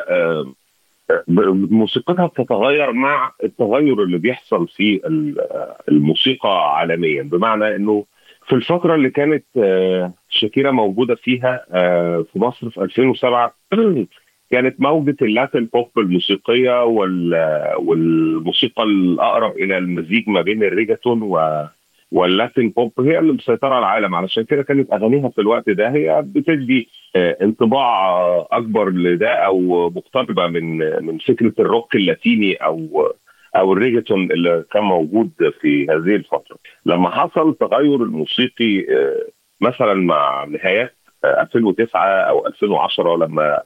موسيقتها بتتغير مع التغير اللي بيحصل في الموسيقى عالميا. بمعنى إنه في الفترة اللي كانت شاكيرا موجودة فيها في مصر في 2007 كانت موجة اللاتين بوب الموسيقية والموسيقى الأقرب إلى المزيج ما بين الريجاتون واللاتين بوب هي اللي مسيطرة على العالم. علشان كده كانت أغانيها في الوقت ده هي بتدي انطباع أكبر لده أو مقتربة من فكرة الروك اللاتيني أو الريجاتون اللي كان موجود في هذه الفترة. لما حصل تغير الموسيقي مثلا مع نهايات 2009 أو 2010 لما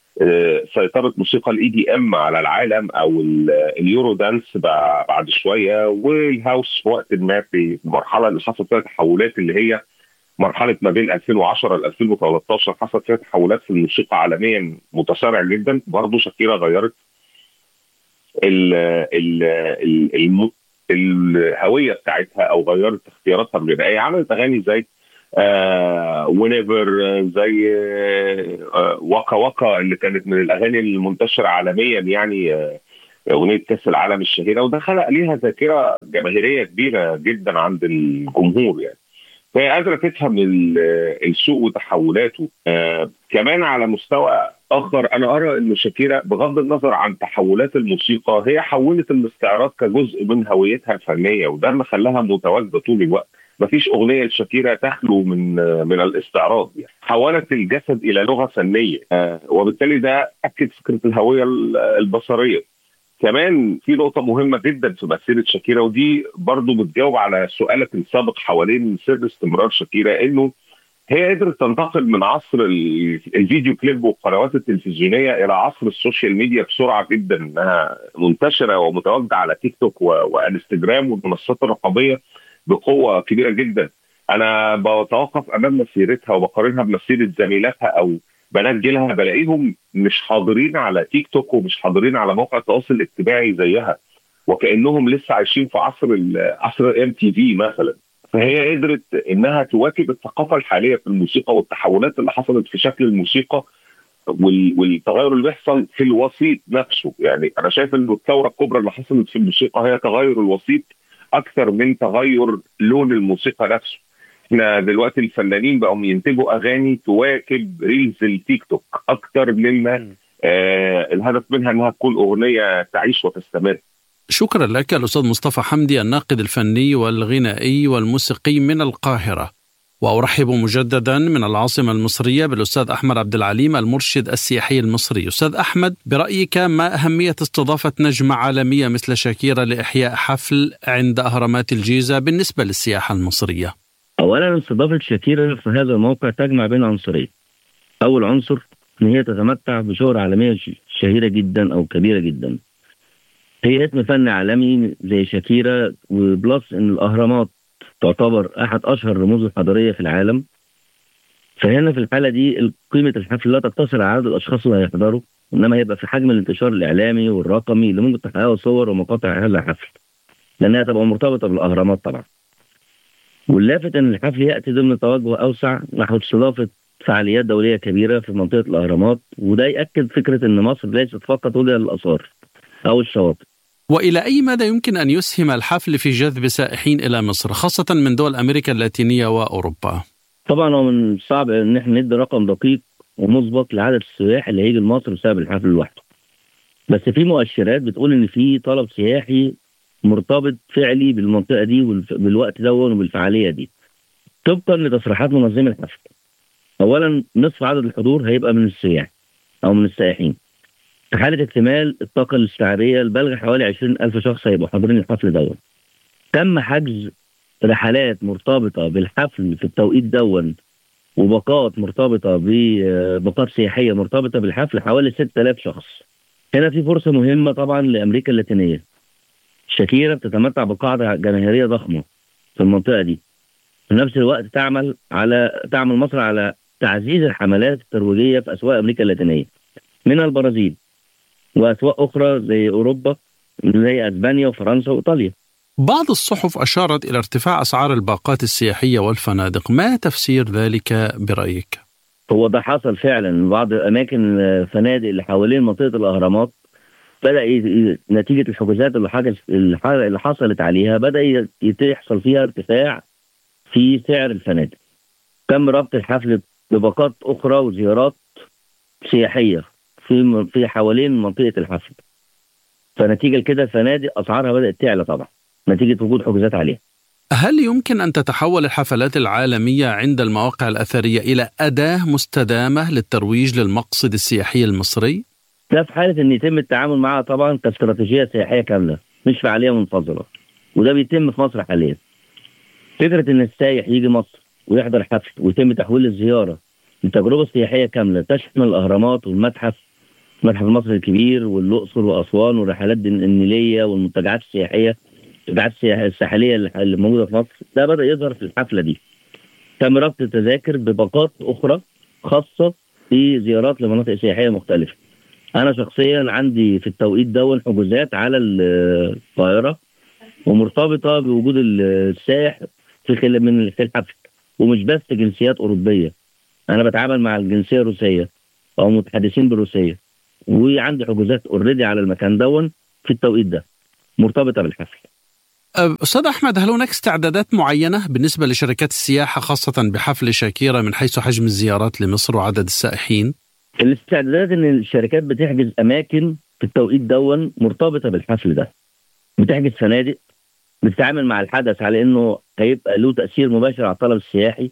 سيطرت موسيقى الEDM على العالم او اليورو دانس بعد شويه، والهاوس في وقت ما في المرحله اللي حصلت فيها تحولات اللي هي مرحله ما بين 2010 ل 2013 حصلت فيها تحولات في الموسيقى عالميا متسارع جدا. برضه شاكيرا غيرت الهويه بتاعتها او غيرت اختياراتها الغنائيه. عملت اغاني زي ونيفر، زي وكا وكا اللي كانت من الاغاني المنتشره عالميا، يعني اغنيه كاس العالم الشهيره، وده خلق ليها ذاكره جماهيريه كبيره جدا عند الجمهور يعني. فهي قادره تفهم السوق وتحولاته. كمان على مستوى اخر، انا ارى ان شاكيرا بغض النظر عن تحولات الموسيقى هي حولت الاستعراض كجزء من هويتها الفنيه، وده اللي خلاها متواجده طول الوقت. مفيش اغنيه لشاكيرا تخلو من الاستعراض يعني. حولت الجسد الى لغه فنيه، وبالتالي ده اكد فكره الهويه البصريه. كمان في نقطة مهمة جدا في مسيرة شاكيرا، ودي برضو بتجاوب على سؤالك السابق حوالين سر استمرار شاكيرا، انه هي قدرت تنتقل من عصر الفيديو كليب والقنوات التلفزيونية الى عصر السوشيال ميديا بسرعة جدا، انها منتشرة ومتواجدة على تيك توك وانستجرام والمنصات الرقمية بقوة كبيرة جدا. انا بتوقف امام مسيرتها وبقارنها بمسيرة زميلاتها او بنات جيلها، بلاقيهم مش حاضرين على تيك توك ومش حاضرين على مواقع التواصل الاجتماعي زيها، وكأنهم لسه عايشين في عصر الام تي في مثلا. فهي قدرت انها تواكب الثقافه الحاليه في الموسيقى والتحولات اللي حصلت في شكل الموسيقى والتغير اللي بيحصل في الوسيط نفسه. يعني انا شايف انه الثوره الكبرى اللي حصلت في الموسيقى هي تغير الوسيط اكثر من تغير لون الموسيقى نفسه. احنا دلوقتي الفنانين بقوا ينتجوا اغاني تواكب ريلز التيك توك اكثر مما الهدف منها انها تكون اغنيه تعيش وتستمر. شكرا لك الأستاذ مصطفى حمدي، الناقد الفني والغنائي والموسيقي من القاهرة. وأرحب مجددا من العاصمة المصرية بالأستاذ أحمد عبد العليم، المرشد السياحي المصري. أستاذ أحمد، برأيك ما أهمية استضافة نجمة عالمية مثل شاكيرا لإحياء حفل عند أهرامات الجيزة بالنسبة للسياحة المصرية؟ أولا، استضافة شاكيرا في هذا الموقع تجمع بين عنصرين. أول عنصر إن هي تتمتع بشهرة عالمية شهيرة جدا أو كبيرة جدا. هي اسم فني عالمي زي شاكيرا، وبلس ان الاهرامات تعتبر احد اشهر الرموز الحضاريه في العالم. فهنا في الحاله دي قيمه الحفل لا تقتصر على عدد الاشخاص اللي هيحضروا، انما هيبقى في حجم الانتشار الاعلامي والرقمي اللي ممكن تحققه صور ومقاطع هذا الحفل، لانها تبقى مرتبطه بالاهرامات طبعا. واللافت ان الحفل ياتي ضمن توجه اوسع نحو استضافه فعاليات دوليه كبيره في منطقه الاهرامات، وده ياكد فكره ان مصر ليست فقط وجهه للاثار او الشواطئ. وإلى أي مدى يمكن أن يسهم الحفل في جذب سائحين إلى مصر، خاصة من دول أمريكا اللاتينية وأوروبا؟ طبعا هو من الصعب ان احنا ندي رقم دقيق ومسبق لعدد السياح اللي هيجي لمصر بسبب الحفل لوحده، بس في مؤشرات بتقول ان في طلب سياحي مرتبط فعلي بالمنطقه دي بالوقت ده وبالفعاليه دي، طبقا لتصريحات منظمي الحفل. اولا، نصف عدد الحضور هيبقى من السياح او من السائحين. في حالة اكتمال الطاقة الاستيعابية البالغة حوالي 20,000 شخص هيبقوا حاضرين الحفل دون. تم حجز رحلات مرتبطة بالحفل في التوقيت دون، وباقات مرتبطة بباقات سياحية مرتبطة بالحفل حوالي 6,000 شخص. هنا في فرصة مهمة طبعا لأمريكا اللاتينية. شاكيرا بتتمتع بقاعدة جماهيرية ضخمة في المنطقة دي. في نفس الوقت تعمل مصر على تعزيز الحملات الترويجية في أسواق أمريكا اللاتينية من البرازيل وأسواق أخرى زي أوروبا زي أسبانيا وفرنسا وإيطاليا. بعض الصحف أشارت إلى ارتفاع أسعار الباقات السياحية والفنادق، ما تفسير ذلك برأيك؟ هو ده حصل فعلا. بعض أماكن الفنادق اللي حوالين منطقة الأهرامات بدأ نتيجة الحجوزات اللي حصلت عليها بدأ يحصل فيها ارتفاع في سعر الفنادق. تم ربط الحفل بباقات أخرى وزيارات سياحية في حوالين منطقة الحفل، فنتيجة لكده الفنادق أسعارها بدأت تعلى طبعا نتيجة وجود حجوزات عليها. هل يمكن أن تتحول الحفلات العالمية عند المواقع الأثرية إلى أداة مستدامة للترويج للمقصد السياحي المصري؟ ده في حالة أن يتم التعامل معها طبعا كاستراتيجية سياحية كاملة مش فعالية منفصلة، وده بيتم في مصر حاليا. فكرة أن السائح يجي مصر ويحضر حفل ويتم تحويل الزيارة لتجربة سياحية كاملة تشمل الأهرامات والمتحف المصري الكبير والأقصر وأسوان والرحلات النيلية والمنتجعات السياحية الساحلية اللي موجودة في مصر، ده بدأ يظهر في الحفلة دي. تم ربط التذاكر بباقات أخرى خاصة في زيارات لمناطق سياحية مختلفة. أنا شخصيا عندي في التوقيت دون حجوزات على القاهرة ومرتبطة بوجود السائح في الحفل. ومش بس جنسيات أوروبية، أنا بتعامل مع الجنسية الروسية أو متحدثين بالروسية، وعندي حجوزات اوريدي على المكان دون في التوقيت ده مرتبطة بالحفل. أستاذ أحمد، هل هناك استعدادات معينة بالنسبة لشركات السياحة خاصة بحفل شاكيرا من حيث حجم الزيارات لمصر وعدد السائحين؟ الاستعدادات إن الشركات بتحجز أماكن في التوقيت دون مرتبطة بالحفل ده، بتحجز فنادق، بتتعامل مع الحدث على إنه هيبقى له تأثير مباشر على الطلب السياحي.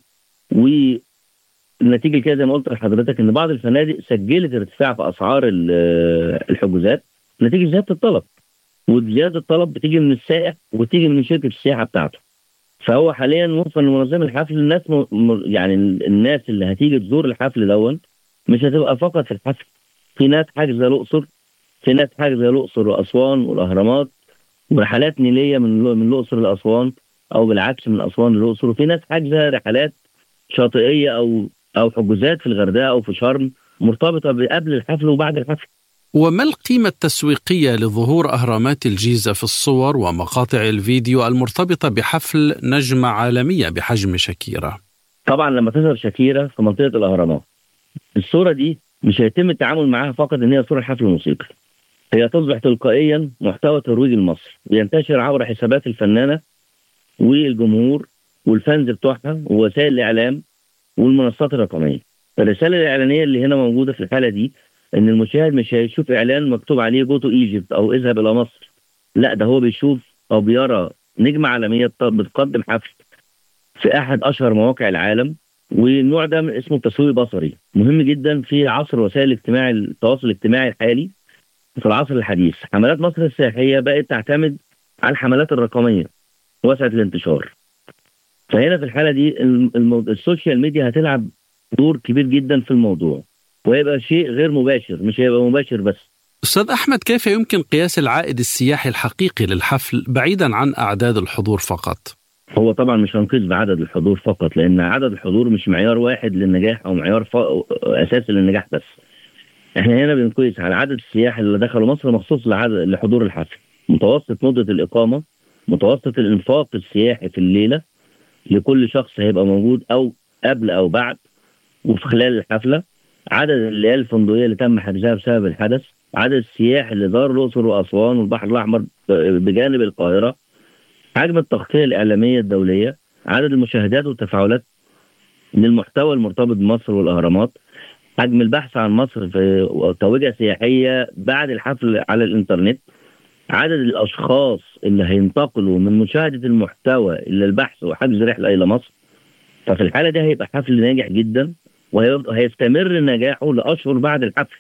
والنتيجة كده زي ما قلت لحضرتك إن بعض الفنادق سجلت ارتفاع في أسعار الحجوزات نتيجة زيادة الطلب، وزيادة الطلب بتيجي من السائح وتيجي من شركة السياحة بتاعته. فهو حاليا وفقا لمنظمة الحفل الناس يعني الناس اللي هتيجي تزور الحفل دون مش هتبقى فقط في الحفل، في ناس حاجزة الأقصر، في ناس حاجزة الأقصر وأسوان والأهرامات ورحلات نيلية من الأقصر لأسوان أو بالعكس من أسوان للأقصر، وفي ناس حاجزة رحلات شاطئية أو حجوزات في الغردقة أو في شرم مرتبطة قبل الحفل وبعد الحفل. وما القيمة التسويقية لظهور أهرامات الجيزة في الصور ومقاطع الفيديو المرتبطة بحفل نجمة عالمية بحجم شاكيرا؟ طبعا لما تظهر شاكيرا في منطقة الأهرامات الصورة دي مش هيتم التعامل معها فقط إن هي صورة حفل موسيقي، هي تصبح تلقائيا محتوى ترويجي لمصر بينتشر عبر حسابات الفنانة والجمهور والفانز بتوعها ووسائل الإعلام والمنصات الرقمية. الرسالة الإعلانية اللي هنا موجودة في الحالة دي إن المشاهد مش هيشوف إعلان مكتوب عليه جو تو ايجيبت أو اذهب إلى مصر، لا ده هو بيشوف أو بيرى نجمة عالمية بتقدم حفل في أحد أشهر مواقع العالم. والنوع ده اسمه تسويق بصري مهم جدا في عصر وسائل التواصل الاجتماعي الحالي. في العصر الحديث حملات مصر السياحية بقت تعتمد على الحملات الرقمية وسعة الانتشار. فهنا في الحالة دي السوشيال ميديا هتلعب دور كبير جدا في الموضوع، وهيبقى شيء غير مباشر، مش هيبقى مباشر بس. أستاذ أحمد، كيف يمكن قياس العائد السياحي الحقيقي للحفل بعيدا عن أعداد الحضور فقط؟ هو طبعا مش هنقيس بعدد الحضور فقط، لأن عدد الحضور مش معيار واحد للنجاح أو معيار أساسي للنجاح بس. احنا هنا بنقيس على عدد السياح اللي دخلوا مصر مخصوص لحضور الحفل، متوسط مدة الإقامة، متوسط الإنفاق السياحي في الليلة لكل شخص هيبقى موجود أو قبل أو بعد وفي خلال الحفلة، عدد الليالي الفندقية اللي تم حجزها بسبب الحدث، عدد السياح اللي زار الأقصر وأسوان والبحر الأحمر بجانب القاهرة، حجم التغطية الإعلامية الدولية، عدد المشاهدات والتفاعلات للمحتوى المرتبط بمصر والأهرامات، حجم البحث عن مصر في كوجهة سياحية بعد الحفل على الإنترنت، عدد الأشخاص اللي هينتقلوا من مشاهدة المحتوى إلى البحث وحجز رحلة إلى مصر. ففي الحالة دي هيبقى حفل ناجح جدا وهيستمر نجاحه لأشهر بعد الحفل.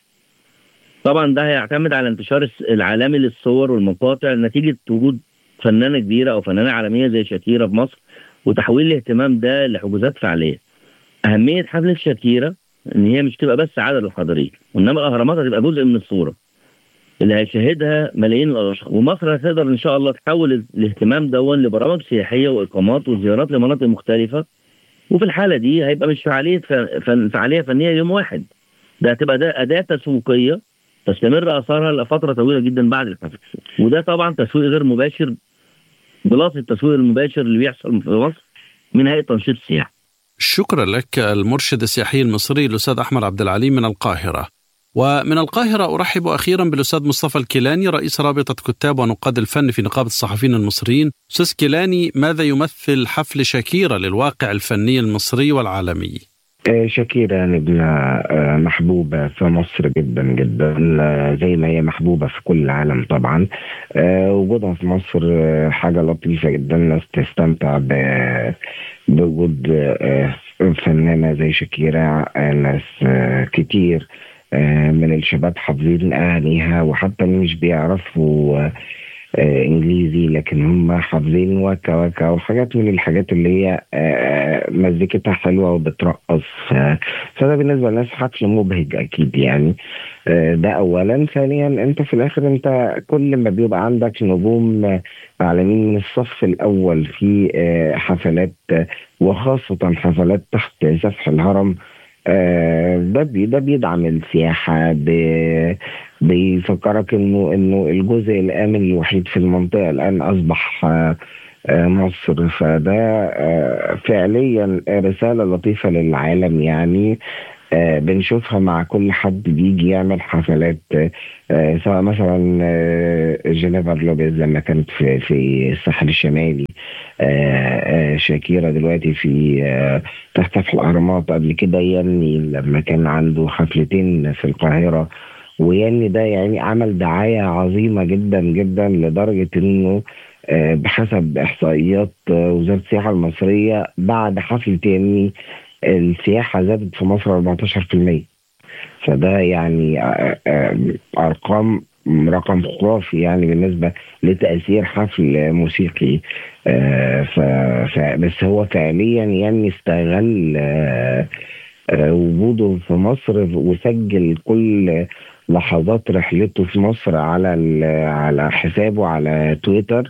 طبعا ده هيعتمد على انتشار العالمي للصور والمقاطع نتيجة وجود فنانة كبيرة أو فنانة عالمية زي شاكيرا في مصر وتحويل الاهتمام ده لحجوزات فعالية. أهمية حفلة شاكيرا إن هي مش تبقى بس عدد الحاضرين، وإنما الأهرامات هتبقى جزء من الصورة اللي هيشاهدها ملايين الأشخاص، ومصر هتقدر إن شاء الله تحول الاهتمام ده لبرامج سياحية وإقامات وزيارات لمناطق مختلفة. وفي الحالة دي هيبقى مش فعالية فنية يوم واحد، ده هتبقى ده أداة تسويقية تستمر أثارها لفترة طويلة جدا بعد الحفل. وده طبعا تسويق غير مباشر بلاس التسويق المباشر اللي بيحصل في مصر من هيئة تنشيط السياحة. شكرا لك المرشد السياحي المصري الأستاذ أحمد عبد العليم من القاهرة. ومن القاهرة أرحب أخيرا بالأستاذ مصطفى الكيلاني رئيس رابطة كتاب ونقاد الفن في نقابة الصحفيين المصريين. أستاذ كيلاني، ماذا يمثل حفل شاكيرا للواقع الفني المصري والعالمي؟ شاكيرا نجمة محبوبة في مصر جدا جدا زي ما هي محبوبة في كل العالم طبعا. وجودها في مصر حاجة لطيفة جدا، الناس تستمتع بوجود فنانة زي شاكيرا. ناس كتير من الشباب حافظين أغانيها، وحتى مش بيعرفوا انجليزي لكن هم حافظين وكا وكا وحاجات من الحاجات اللي هي مزيكتها حلوه وبترقص. فده بالنسبه للناس حفل مبهج اكيد يعني. ده اولا. ثانيا انت في الاخر انت كل ما بيبقى عندك نجوم عالميين من الصف الاول في حفلات وخاصه حفلات تحت سفح الهرم ده بيدعم السياحة، بيفكرك انه الجزء الآمن الوحيد في المنطقة الآن أصبح مصر. فده فعليا رسالة لطيفة للعالم يعني. بنشوفها مع كل حد بيجي يعمل حفلات، سواء مثلا جينيفر لوبيز لما كانت في الساحل الشمالي، شاكيرا دلوقتي في تحت الأهرامات، قبل كده ياني لما كان عنده حفلتين في القاهرة. وياني ده يعني عمل دعاية عظيمة جدا جدا، لدرجة انه بحسب احصائيات وزارة السياحة المصرية بعد حفلة ياني السياحة زادت في مصر 14%. فده يعني رقم خرافي يعني بالنسبة لتأثير حفل موسيقي. بس هو فعليا يعني استغل وجوده في مصر، وسجل كل لحظات رحلته في مصر على حسابه على تويتر،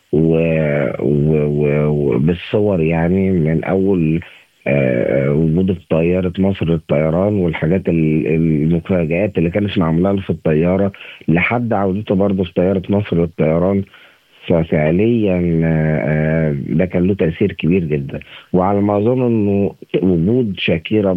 وبالصور يعني، من أول وجوده في طيارة مصر للطيران والحاجات المفاجآت اللي كانت معمولة له في الطيارة، لحد عودته برضه في طيارة مصر للطيران. ففعليا ده كان له تأثير كبير جدا. وعلى ما أظن أنه وجود شاكيرا